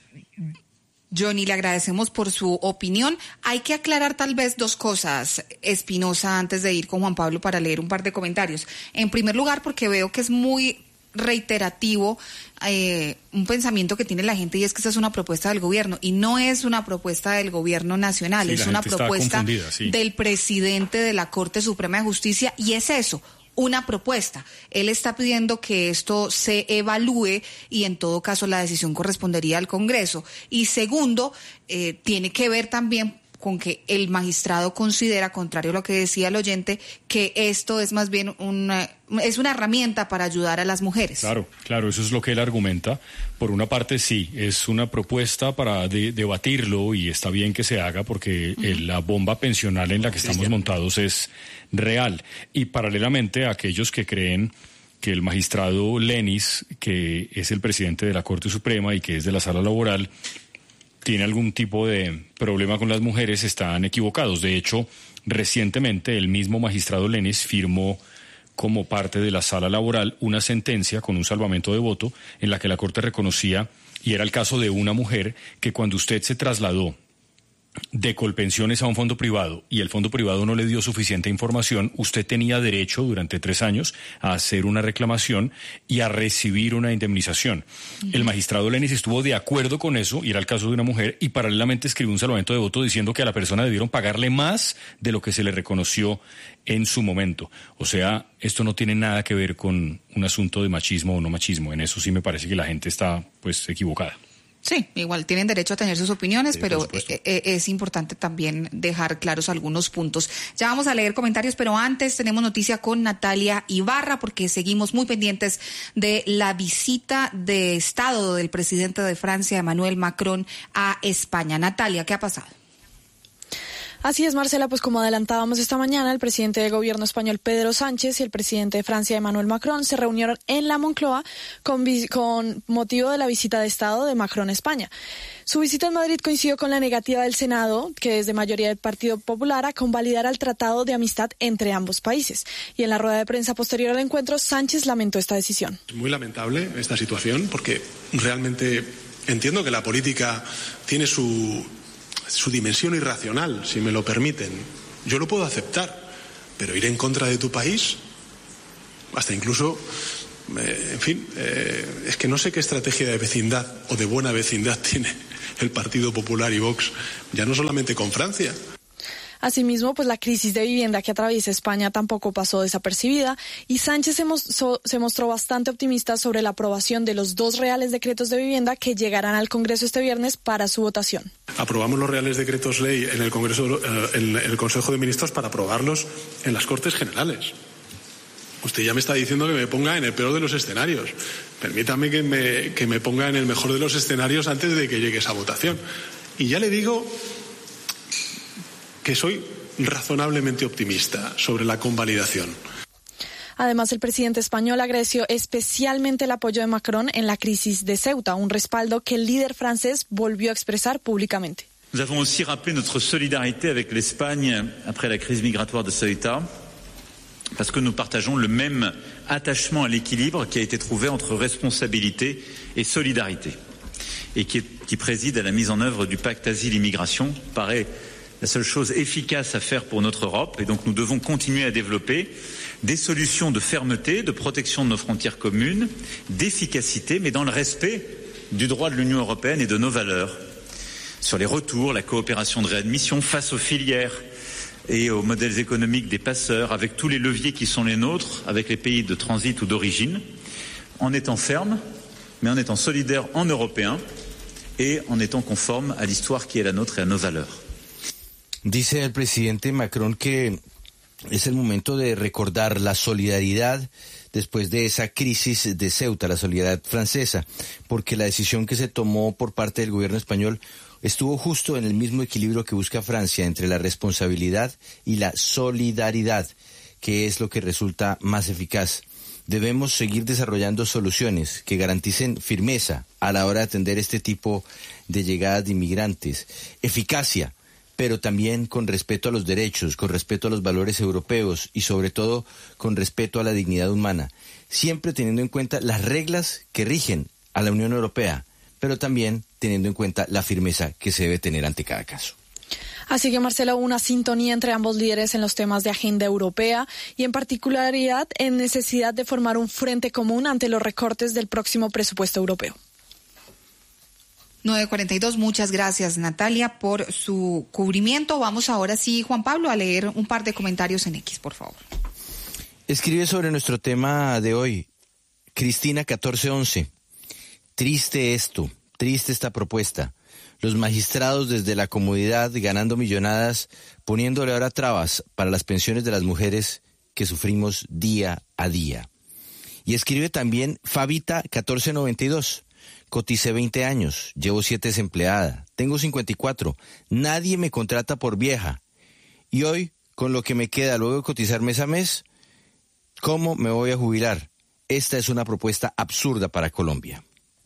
Johnny, le agradecemos por su opinión. Hay que aclarar tal vez dos cosas, Espinosa, antes de ir con Juan Pablo para leer un par de comentarios. En primer lugar, porque veo que es muy reiterativo eh, un pensamiento que tiene la gente, y es que esta es una propuesta del gobierno, y no es una propuesta del gobierno nacional, sí, es una propuesta sí. del presidente de la Corte Suprema de Justicia, y es eso, una propuesta. Él está pidiendo que esto se evalúe y en todo caso la decisión correspondería al Congreso. Y segundo, eh, tiene que ver también con que el magistrado considera, contrario a lo que decía el oyente, que esto es más bien una, es una herramienta para ayudar a las mujeres. Claro, claro, eso es lo que él argumenta. Por una parte, sí, es una propuesta para de, debatirlo y está bien que se haga porque uh-huh. el, la bomba pensional en la que estamos sí, montados es real. Y paralelamente a aquellos que creen que el magistrado Lenis, que es el presidente de la Corte Suprema y que es de la Sala Laboral, tiene algún tipo de problema con las mujeres, están equivocados. De hecho, recientemente el mismo magistrado Lenis firmó como parte de la Sala Laboral una sentencia con un salvamento de voto en la que la Corte reconocía, y era el caso de una mujer, que cuando usted se trasladó de Colpensiones a un fondo privado y el fondo privado no le dio suficiente información, usted tenía derecho durante tres años a hacer una reclamación y a recibir una indemnización. Uh-huh. El magistrado Lenis estuvo de acuerdo con eso, y era el caso de una mujer, y paralelamente escribió un salvamento de voto diciendo que a la persona debieron pagarle más de lo que se le reconoció en su momento. O sea, esto no tiene nada que ver con un asunto de machismo o no machismo. En eso sí me parece que la gente está pues equivocada. Sí, igual tienen derecho a tener sus opiniones, sí, pero eh, es importante también dejar claros algunos puntos. Ya vamos a leer comentarios, pero antes tenemos noticia con Natalia Ibarra, porque seguimos muy pendientes de la visita de Estado del presidente de Francia, Emmanuel Macron, a España. Natalia, ¿qué ha pasado? Así es, Marcela, pues como adelantábamos esta mañana, el presidente del gobierno español Pedro Sánchez y el presidente de Francia Emmanuel Macron se reunieron en la Moncloa con, con motivo de la visita de Estado de Macron a España. Su visita en Madrid coincidió con la negativa del Senado, que es de mayoría del Partido Popular, a convalidar el tratado de amistad entre ambos países. Y en la rueda de prensa posterior al encuentro, Sánchez lamentó esta decisión. Es muy lamentable esta situación porque realmente entiendo que la política tiene su... su dimensión irracional, si me lo permiten. Yo lo puedo aceptar, pero ir en contra de tu país, hasta incluso, eh, en fin, eh, es que no sé qué estrategia de vecindad o de buena vecindad tiene el Partido Popular y Vox, ya no solamente con Francia. Asimismo, pues la crisis de vivienda que atraviesa España tampoco pasó desapercibida y Sánchez se, mostró, se mostró bastante optimista sobre la aprobación de los dos reales decretos de vivienda que llegarán al Congreso este viernes para su votación. Aprobamos los reales decretos ley en el Congreso, en el Consejo de Ministros para aprobarlos en las Cortes Generales. Usted ya me está diciendo que me ponga en el peor de los escenarios. Permítame que me, que me ponga en el mejor de los escenarios antes de que llegue esa votación. Y ya le digo que soy razonablemente optimista sobre la convalidación. Además, el presidente español agradeció especialmente el apoyo de Macron en la crisis de Ceuta, un respaldo que el líder francés volvió a expresar públicamente. Nous avons aussi rappelé notre solidarité avec l'Espagne après la crise migratoire de Ceuta, parce que nous partageons le même attachement à l'équilibre qui a été trouvé entre responsabilité et solidarité, et qui, qui préside à la mise en œuvre du pacte asile-immigration, paraît la seule chose efficace à faire pour notre Europe, et donc nous devons continuer à développer des solutions de fermeté, de protection de nos frontières communes, d'efficacité, mais dans le respect du droit de l'Union européenne et de nos valeurs. Sur les retours, la coopération de réadmission face aux filières et aux modèles économiques des passeurs, avec tous les leviers qui sont les nôtres, avec les pays de transit ou d'origine, en étant ferme, mais en étant solidaire en Européens et en étant conforme à l'histoire qui est la nôtre et à nos valeurs. Dice el presidente Macron que es el momento de recordar la solidaridad después de esa crisis de Ceuta, la solidaridad francesa, porque la decisión que se tomó por parte del gobierno español estuvo justo en el mismo equilibrio que busca Francia entre la responsabilidad y la solidaridad, que es lo que resulta más eficaz. Debemos seguir desarrollando soluciones que garanticen firmeza a la hora de atender este tipo de llegadas de inmigrantes, eficacia, pero también con respeto a los derechos, con respeto a los valores europeos y sobre todo con respeto a la dignidad humana, siempre teniendo en cuenta las reglas que rigen a la Unión Europea, pero también teniendo en cuenta la firmeza que se debe tener ante cada caso. Así que, Marcelo, una sintonía entre ambos líderes en los temas de agenda europea y en particularidad en necesidad de formar un frente común ante los recortes del próximo presupuesto europeo. nueve cuarenta y dos, muchas gracias Natalia por su cubrimiento. Vamos ahora sí, Juan Pablo, a leer un par de comentarios en X, por favor. Escribe sobre nuestro tema de hoy Cristina catorce once. Triste esto, triste esta propuesta. Los magistrados desde la comodidad ganando millonadas, poniéndole ahora trabas para las pensiones de las mujeres que sufrimos día a día. Y escribe también Fabita catorce noventa y dos. Coticé veinte años, llevo siete desempleada, tengo cincuenta y cuatro, nadie me contrata por vieja. Y hoy, con lo que me queda luego de cotizar mes a mes, ¿cómo me voy a jubilar? Esta es una propuesta absurda para Colombia.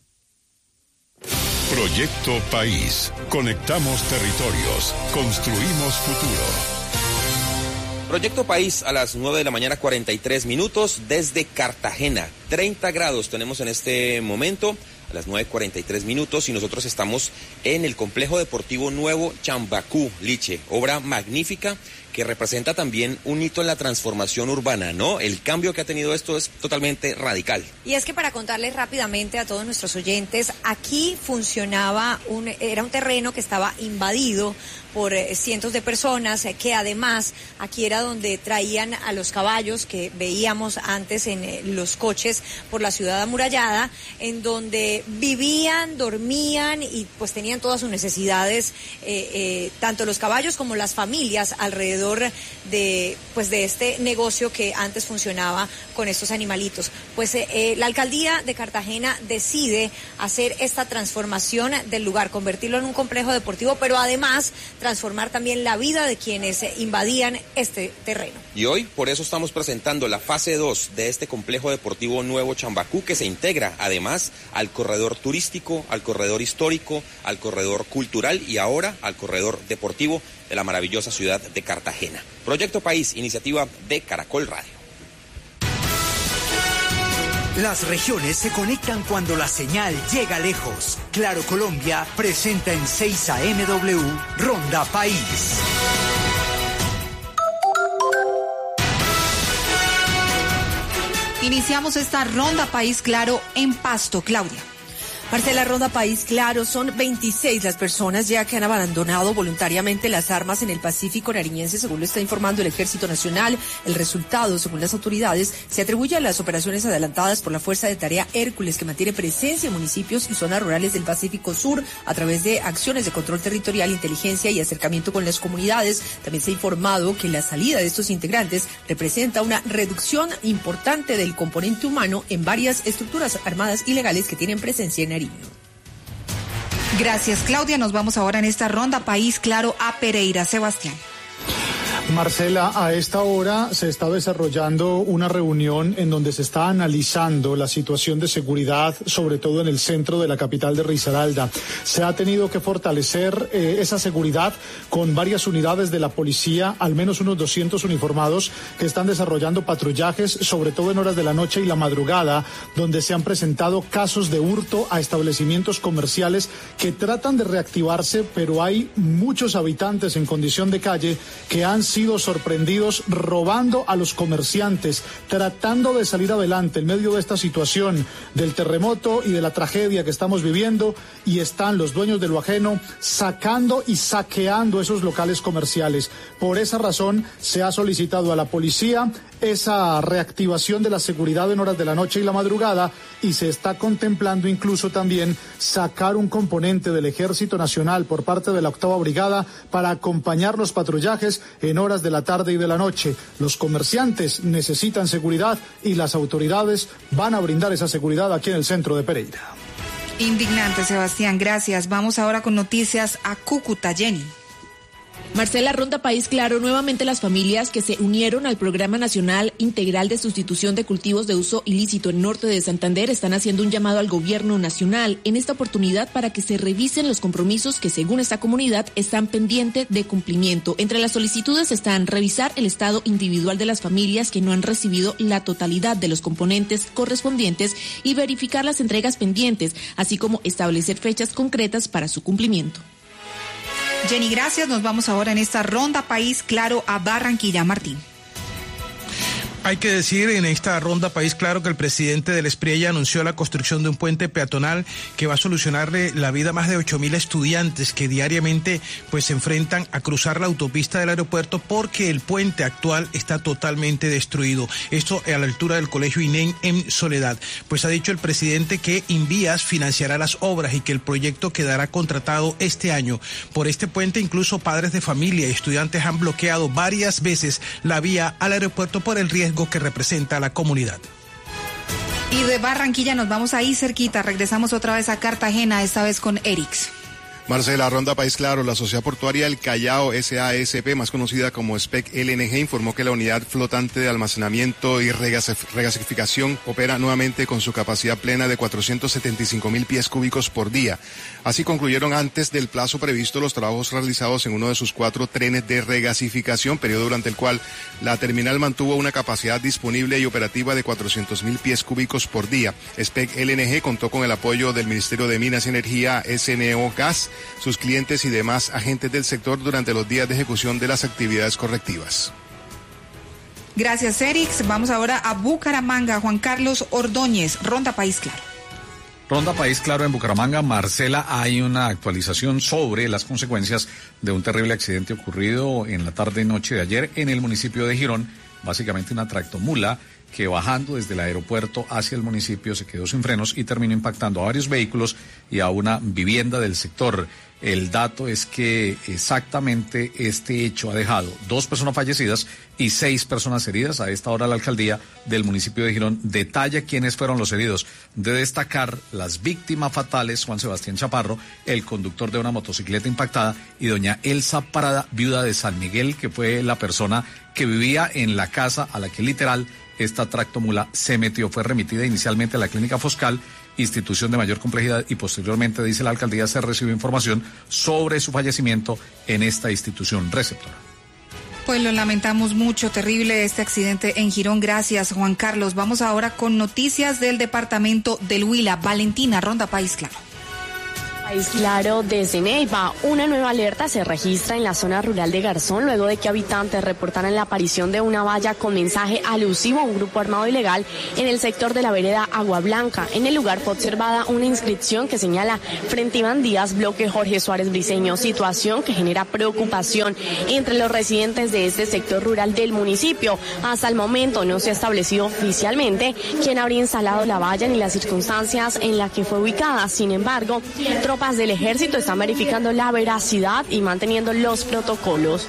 Proyecto País. Conectamos territorios. Construimos futuro. Proyecto País a las nueve de la mañana, cuarenta y tres minutos desde Cartagena. treinta grados tenemos en este momento. A las nueve cuarenta y tres minutos y nosotros estamos en el Complejo Deportivo Nuevo Chambacú, Liche, obra magnífica que representa también un hito en la transformación urbana, ¿no? El cambio que ha tenido esto es totalmente radical. Y es que para contarles rápidamente a todos nuestros oyentes, aquí funcionaba, un, era un terreno que estaba invadido por eh, cientos de personas, eh, que además aquí era donde traían a los caballos que veíamos antes en eh, los coches por la ciudad amurallada, en donde vivían, dormían y pues tenían todas sus necesidades, eh, eh, tanto los caballos como las familias alrededor alrededor de, pues, de este negocio que antes funcionaba con estos animalitos. Pues eh, eh, la alcaldía de Cartagena decide hacer esta transformación del lugar, convertirlo en un complejo deportivo, pero además transformar también la vida de quienes eh, invadían este terreno. Y hoy por eso estamos presentando la fase dos de este complejo deportivo Nuevo Chambacú, que se integra además al corredor turístico, al corredor histórico, al corredor cultural y ahora al corredor deportivo de la maravillosa ciudad de Cartagena. Proyecto País, iniciativa de Caracol Radio. Las regiones se conectan cuando la señal llega lejos. Claro Colombia presenta en seis A M W Ronda País. Iniciamos esta Ronda País Claro en Pasto, Claudia. Marcela, Ronda País Claro, son veintiséis las personas ya que han abandonado voluntariamente las armas en el Pacífico nariñense, según lo está informando el Ejército Nacional. El resultado, según las autoridades, se atribuye a las operaciones adelantadas por la Fuerza de Tarea Hércules, que mantiene presencia en municipios y zonas rurales del Pacífico Sur a través de acciones de control territorial, inteligencia y acercamiento con las comunidades. También se ha informado que la salida de estos integrantes representa una reducción importante del componente humano en varias estructuras armadas ilegales que tienen presencia en Nariño. Gracias, Claudia. Nos vamos ahora en esta Ronda País Claro a Pereira. Sebastián. Marcela, a esta hora se está desarrollando una reunión en donde se está analizando la situación de seguridad, sobre todo en el centro de la capital de Risaralda. Se ha tenido que fortalecer eh, esa seguridad con varias unidades de la policía, al menos unos doscientos uniformados que están desarrollando patrullajes, sobre todo en horas de la noche y la madrugada, donde se han presentado casos de hurto a establecimientos comerciales que tratan de reactivarse, pero hay muchos habitantes en condición de calle que han sido sorprendidos robando a los comerciantes, tratando de salir adelante en medio de esta situación del terremoto y de la tragedia que estamos viviendo, y están los dueños de lo ajeno sacando y saqueando esos locales comerciales. Por esa razón se ha solicitado a la policía esa reactivación de la seguridad en horas de la noche y la madrugada, y se está contemplando incluso también sacar un componente del Ejército Nacional por parte de la octava Brigada para acompañar los patrullajes en horas de la tarde y de la noche. Los comerciantes necesitan seguridad y las autoridades van a brindar esa seguridad aquí en el centro de Pereira. Indignante, Sebastián, gracias. Vamos ahora con noticias a Cúcuta, Jenny. Marcela, Ronda País Claro, nuevamente las familias que se unieron al Programa Nacional Integral de Sustitución de Cultivos de Uso Ilícito en Norte de Santander están haciendo un llamado al gobierno nacional en esta oportunidad para que se revisen los compromisos que, según esta comunidad, están pendientes de cumplimiento. Entre las solicitudes están revisar el estado individual de las familias que no han recibido la totalidad de los componentes correspondientes y verificar las entregas pendientes, así como establecer fechas concretas para su cumplimiento. Jenny, gracias. Nos vamos ahora en esta Ronda País Claro a Barranquilla. Martín. Hay que decir en esta Ronda País Claro que el presidente del Espriella anunció la construcción de un puente peatonal que va a solucionarle la vida a más de ocho mil estudiantes que diariamente pues se enfrentan a cruzar la autopista del aeropuerto porque el puente actual está totalmente destruido. Esto a la altura del Colegio INEM en Soledad. Pues ha dicho el presidente que Invías financiará las obras y que el proyecto quedará contratado este año. Por este puente incluso padres de familia y estudiantes han bloqueado varias veces la vía al aeropuerto por el riesgo que representa a la comunidad. Y de Barranquilla nos vamos ahí cerquita, regresamos otra vez a Cartagena, esta vez con Erix. Marcela, Ronda País Claro, la Sociedad Portuaria El Callao S A S P, más conocida como S P E C L N G, informó que la unidad flotante de almacenamiento y regasificación opera nuevamente con su capacidad plena de cuatrocientos setenta y cinco mil pies cúbicos por día. Así concluyeron antes del plazo previsto los trabajos realizados en uno de sus cuatro trenes de regasificación, periodo durante el cual la terminal mantuvo una capacidad disponible y operativa de cuatrocientos mil pies cúbicos por día. S P E C L N G contó con el apoyo del Ministerio de Minas y Energía, S N O Gas, sus clientes y demás agentes del sector durante los días de ejecución de las actividades correctivas. Gracias, Erix. Vamos ahora a Bucaramanga. Juan Carlos Ordóñez, Ronda País Claro. Ronda País Claro en Bucaramanga. Marcela, hay una actualización sobre las consecuencias de un terrible accidente ocurrido en la tarde y noche de ayer en el municipio de Girón. Básicamente una tractomula que bajando desde el aeropuerto hacia el municipio se quedó sin frenos y terminó impactando a varios vehículos y a una vivienda del sector. El dato es que exactamente este hecho ha dejado dos personas fallecidas y seis personas heridas. A esta hora la alcaldía del municipio de Girón detalla quiénes fueron los heridos. De destacar las víctimas fatales, Juan Sebastián Chaparro, el conductor de una motocicleta impactada, y doña Elsa Parada, viuda de San Miguel, que fue la persona que vivía en la casa a la que literal esta tractomula se metió. Fue remitida inicialmente a la clínica Foscal, institución de mayor complejidad, y posteriormente, dice la alcaldía, se recibió información sobre su fallecimiento en esta institución receptora. Pues lo lamentamos mucho, terrible este accidente en Girón. Gracias, Juan Carlos. Vamos ahora con noticias del departamento del Huila. Valentina, Ronda País Claro. País Claro, desde Neiva, una nueva alerta se registra en la zona rural de Garzón luego de que habitantes reportaran la aparición de una valla con mensaje alusivo a un grupo armado ilegal en el sector de la vereda Agua Blanca. En el lugar fue observada una inscripción que señala Frente Iván Díaz, bloque Jorge Suárez Briceño, situación que genera preocupación entre los residentes de este sector rural del municipio. Hasta el momento no se ha establecido oficialmente quién habría instalado la valla ni las circunstancias en las que fue ubicada. Sin embargo, tropas del ejército están verificando la veracidad y manteniendo los protocolos.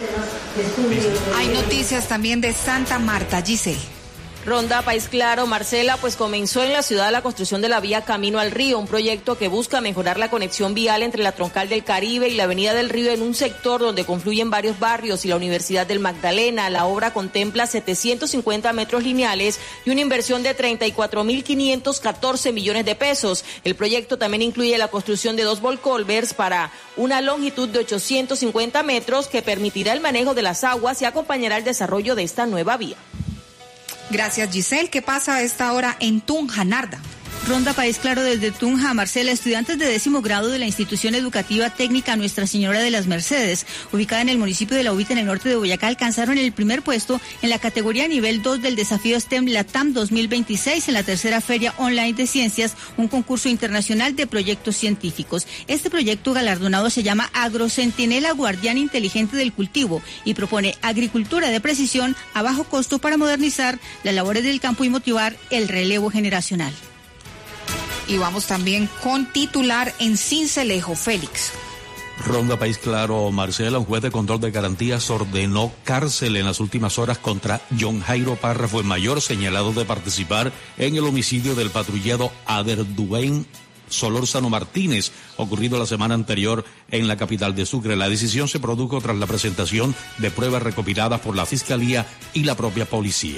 Hay noticias también de Santa Marta, Giselle. Ronda País Claro, Marcela, pues comenzó en la ciudad la construcción de la vía Camino al Río, un proyecto que busca mejorar la conexión vial entre la Troncal del Caribe y la Avenida del Río en un sector donde confluyen varios barrios y la Universidad del Magdalena. La obra contempla setecientos cincuenta metros lineales y una inversión de treinta y cuatro mil quinientos catorce millones de pesos. El proyecto también incluye la construcción de dos volculvers para una longitud de ochocientos cincuenta metros que permitirá el manejo de las aguas y acompañará el desarrollo de esta nueva vía. Gracias, Giselle. ¿Qué pasa a esta hora en Tunja, Narda? Ronda País Claro desde Tunja. Marcela, estudiantes de décimo grado de la institución educativa técnica Nuestra Señora de las Mercedes, ubicada en el municipio de La Ubita, en el norte de Boyacá, alcanzaron el primer puesto en la categoría nivel dos del desafío STEM LATAM dos mil veintiséis en la tercera Feria Online de Ciencias, un concurso internacional de proyectos científicos. Este proyecto galardonado se llama Agrocentinela Guardián Inteligente del Cultivo y propone agricultura de precisión a bajo costo para modernizar las labores del campo y motivar el relevo generacional. Y vamos también con titular en Cincelejo, Félix. Ronda País Claro, Marcela, un juez de control de garantías ordenó cárcel en las últimas horas contra John Jairo Párrafo, el mayor señalado de participar en el homicidio del patrullero Aderduén Solórzano Martínez, ocurrido la semana anterior en la capital de Sucre. La decisión se produjo tras la presentación de pruebas recopiladas por la Fiscalía y la propia policía.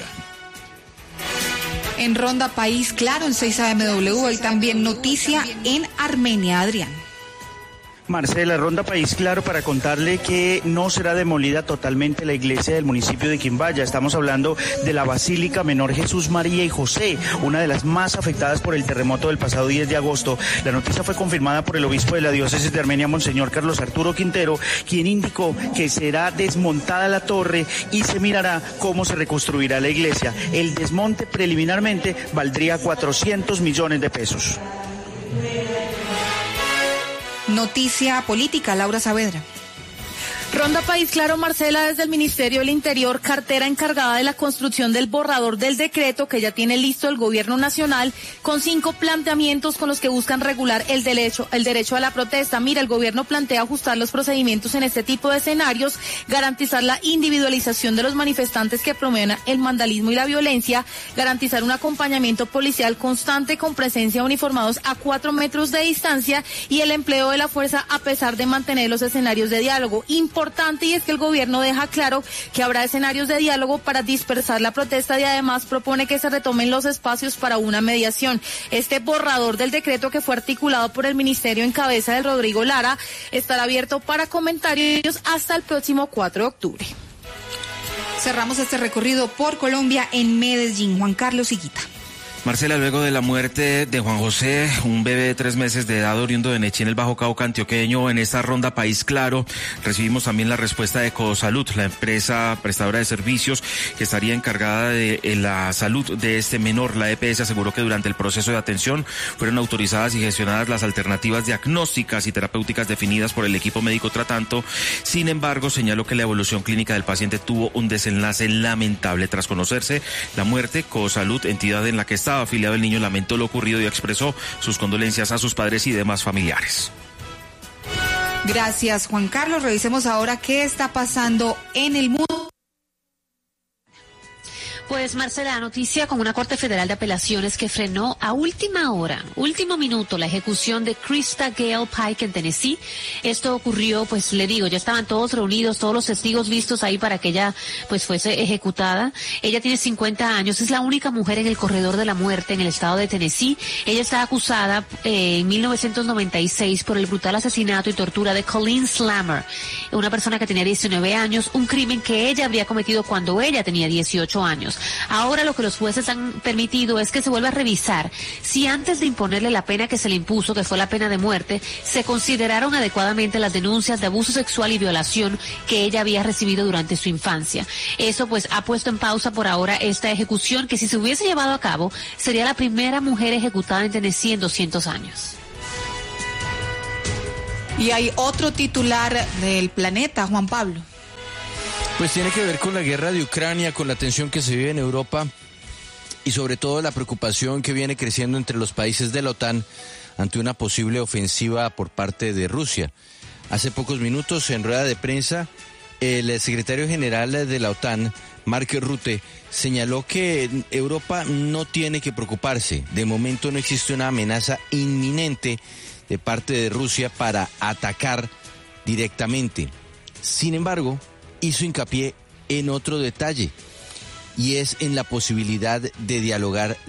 En Ronda País Claro, en seis A M W, hay también noticia en Armenia, Adrián. Marcela, Ronda País Claro para contarle que no será demolida totalmente la iglesia del municipio de Quimbaya. Estamos hablando de la Basílica Menor Jesús, María y José, una de las más afectadas por el terremoto del pasado diez de agosto. La noticia fue confirmada por el obispo de la diócesis de Armenia, Monseñor Carlos Arturo Quintero, quien indicó que será desmontada la torre y se mirará cómo se reconstruirá la iglesia. El desmonte preliminarmente valdría cuatrocientos millones de pesos. Noticia política, Laura Saavedra. Ronda País Claro, Marcela, desde el Ministerio del Interior, cartera encargada de la construcción del borrador del decreto que ya tiene listo el Gobierno Nacional, con cinco planteamientos con los que buscan regular el derecho, el derecho a la protesta. Mira, el Gobierno plantea ajustar los procedimientos en este tipo de escenarios, garantizar la individualización de los manifestantes que promueven el vandalismo y la violencia, garantizar un acompañamiento policial constante con presencia de uniformados a cuatro metros de distancia y el empleo de la fuerza a pesar de mantener los escenarios de diálogo. Importante, y es que el gobierno deja claro que habrá escenarios de diálogo para dispersar la protesta y además propone que se retomen los espacios para una mediación. Este borrador del decreto, que fue articulado por el ministerio en cabeza de Rodrigo Lara, estará abierto para comentarios hasta el próximo cuatro de octubre. Cerramos este recorrido por Colombia en Medellín. Juan Carlos Higuita. Marcela, luego de la muerte de Juan José, un bebé de tres meses de edad oriundo de Nechí en el Bajo Cauca antioqueño, en esta ronda País Claro, recibimos también la respuesta de Ecosalud, la empresa prestadora de servicios que estaría encargada de la salud de este menor. La E P S aseguró que durante el proceso de atención fueron autorizadas y gestionadas las alternativas diagnósticas y terapéuticas definidas por el equipo médico tratante. Sin embargo, señaló que la evolución clínica del paciente tuvo un desenlace lamentable. Tras conocerse la muerte, Ecosalud, entidad en la que estaba afiliado el niño, lamentó lo ocurrido y expresó sus condolencias a sus padres y demás familiares. Gracias, Juan Carlos. Revisemos ahora qué está pasando en el mundo. Pues Marcela, noticia con una Corte Federal de Apelaciones que frenó a última hora, último minuto, la ejecución de Krista Gale Pike en Tennessee. Esto ocurrió, pues le digo, ya estaban todos reunidos, todos los testigos listos ahí para que ella pues fuese ejecutada. Ella tiene cincuenta años, es la única mujer en el corredor de la muerte en el estado de Tennessee. Ella está acusada eh, en mil novecientos noventa y seis por el brutal asesinato y tortura de Colleen Slammer, una persona que tenía diecinueve años, un crimen que ella habría cometido cuando ella tenía dieciocho años. Ahora lo que los jueces han permitido es que se vuelva a revisar si antes de imponerle la pena que se le impuso, que fue la pena de muerte, se consideraron adecuadamente las denuncias de abuso sexual y violación que ella había recibido durante su infancia. Eso pues ha puesto en pausa por ahora esta ejecución, que si se hubiese llevado a cabo sería la primera mujer ejecutada en Tennessee en doscientos años. Y hay otro titular del Planeta, Juan Pablo. Pues tiene que ver con la guerra de Ucrania, con la tensión que se vive en Europa y sobre todo la preocupación que viene creciendo entre los países de la OTAN ante una posible ofensiva por parte de Rusia. Hace pocos minutos, en rueda de prensa, el secretario general de la OTAN, Mark Rutte, señaló que Europa no tiene que preocuparse. De momento no existe una amenaza inminente de parte de Rusia para atacar directamente. Sin embargo, hizo hincapié en otro detalle, y es en la posibilidad de dialogar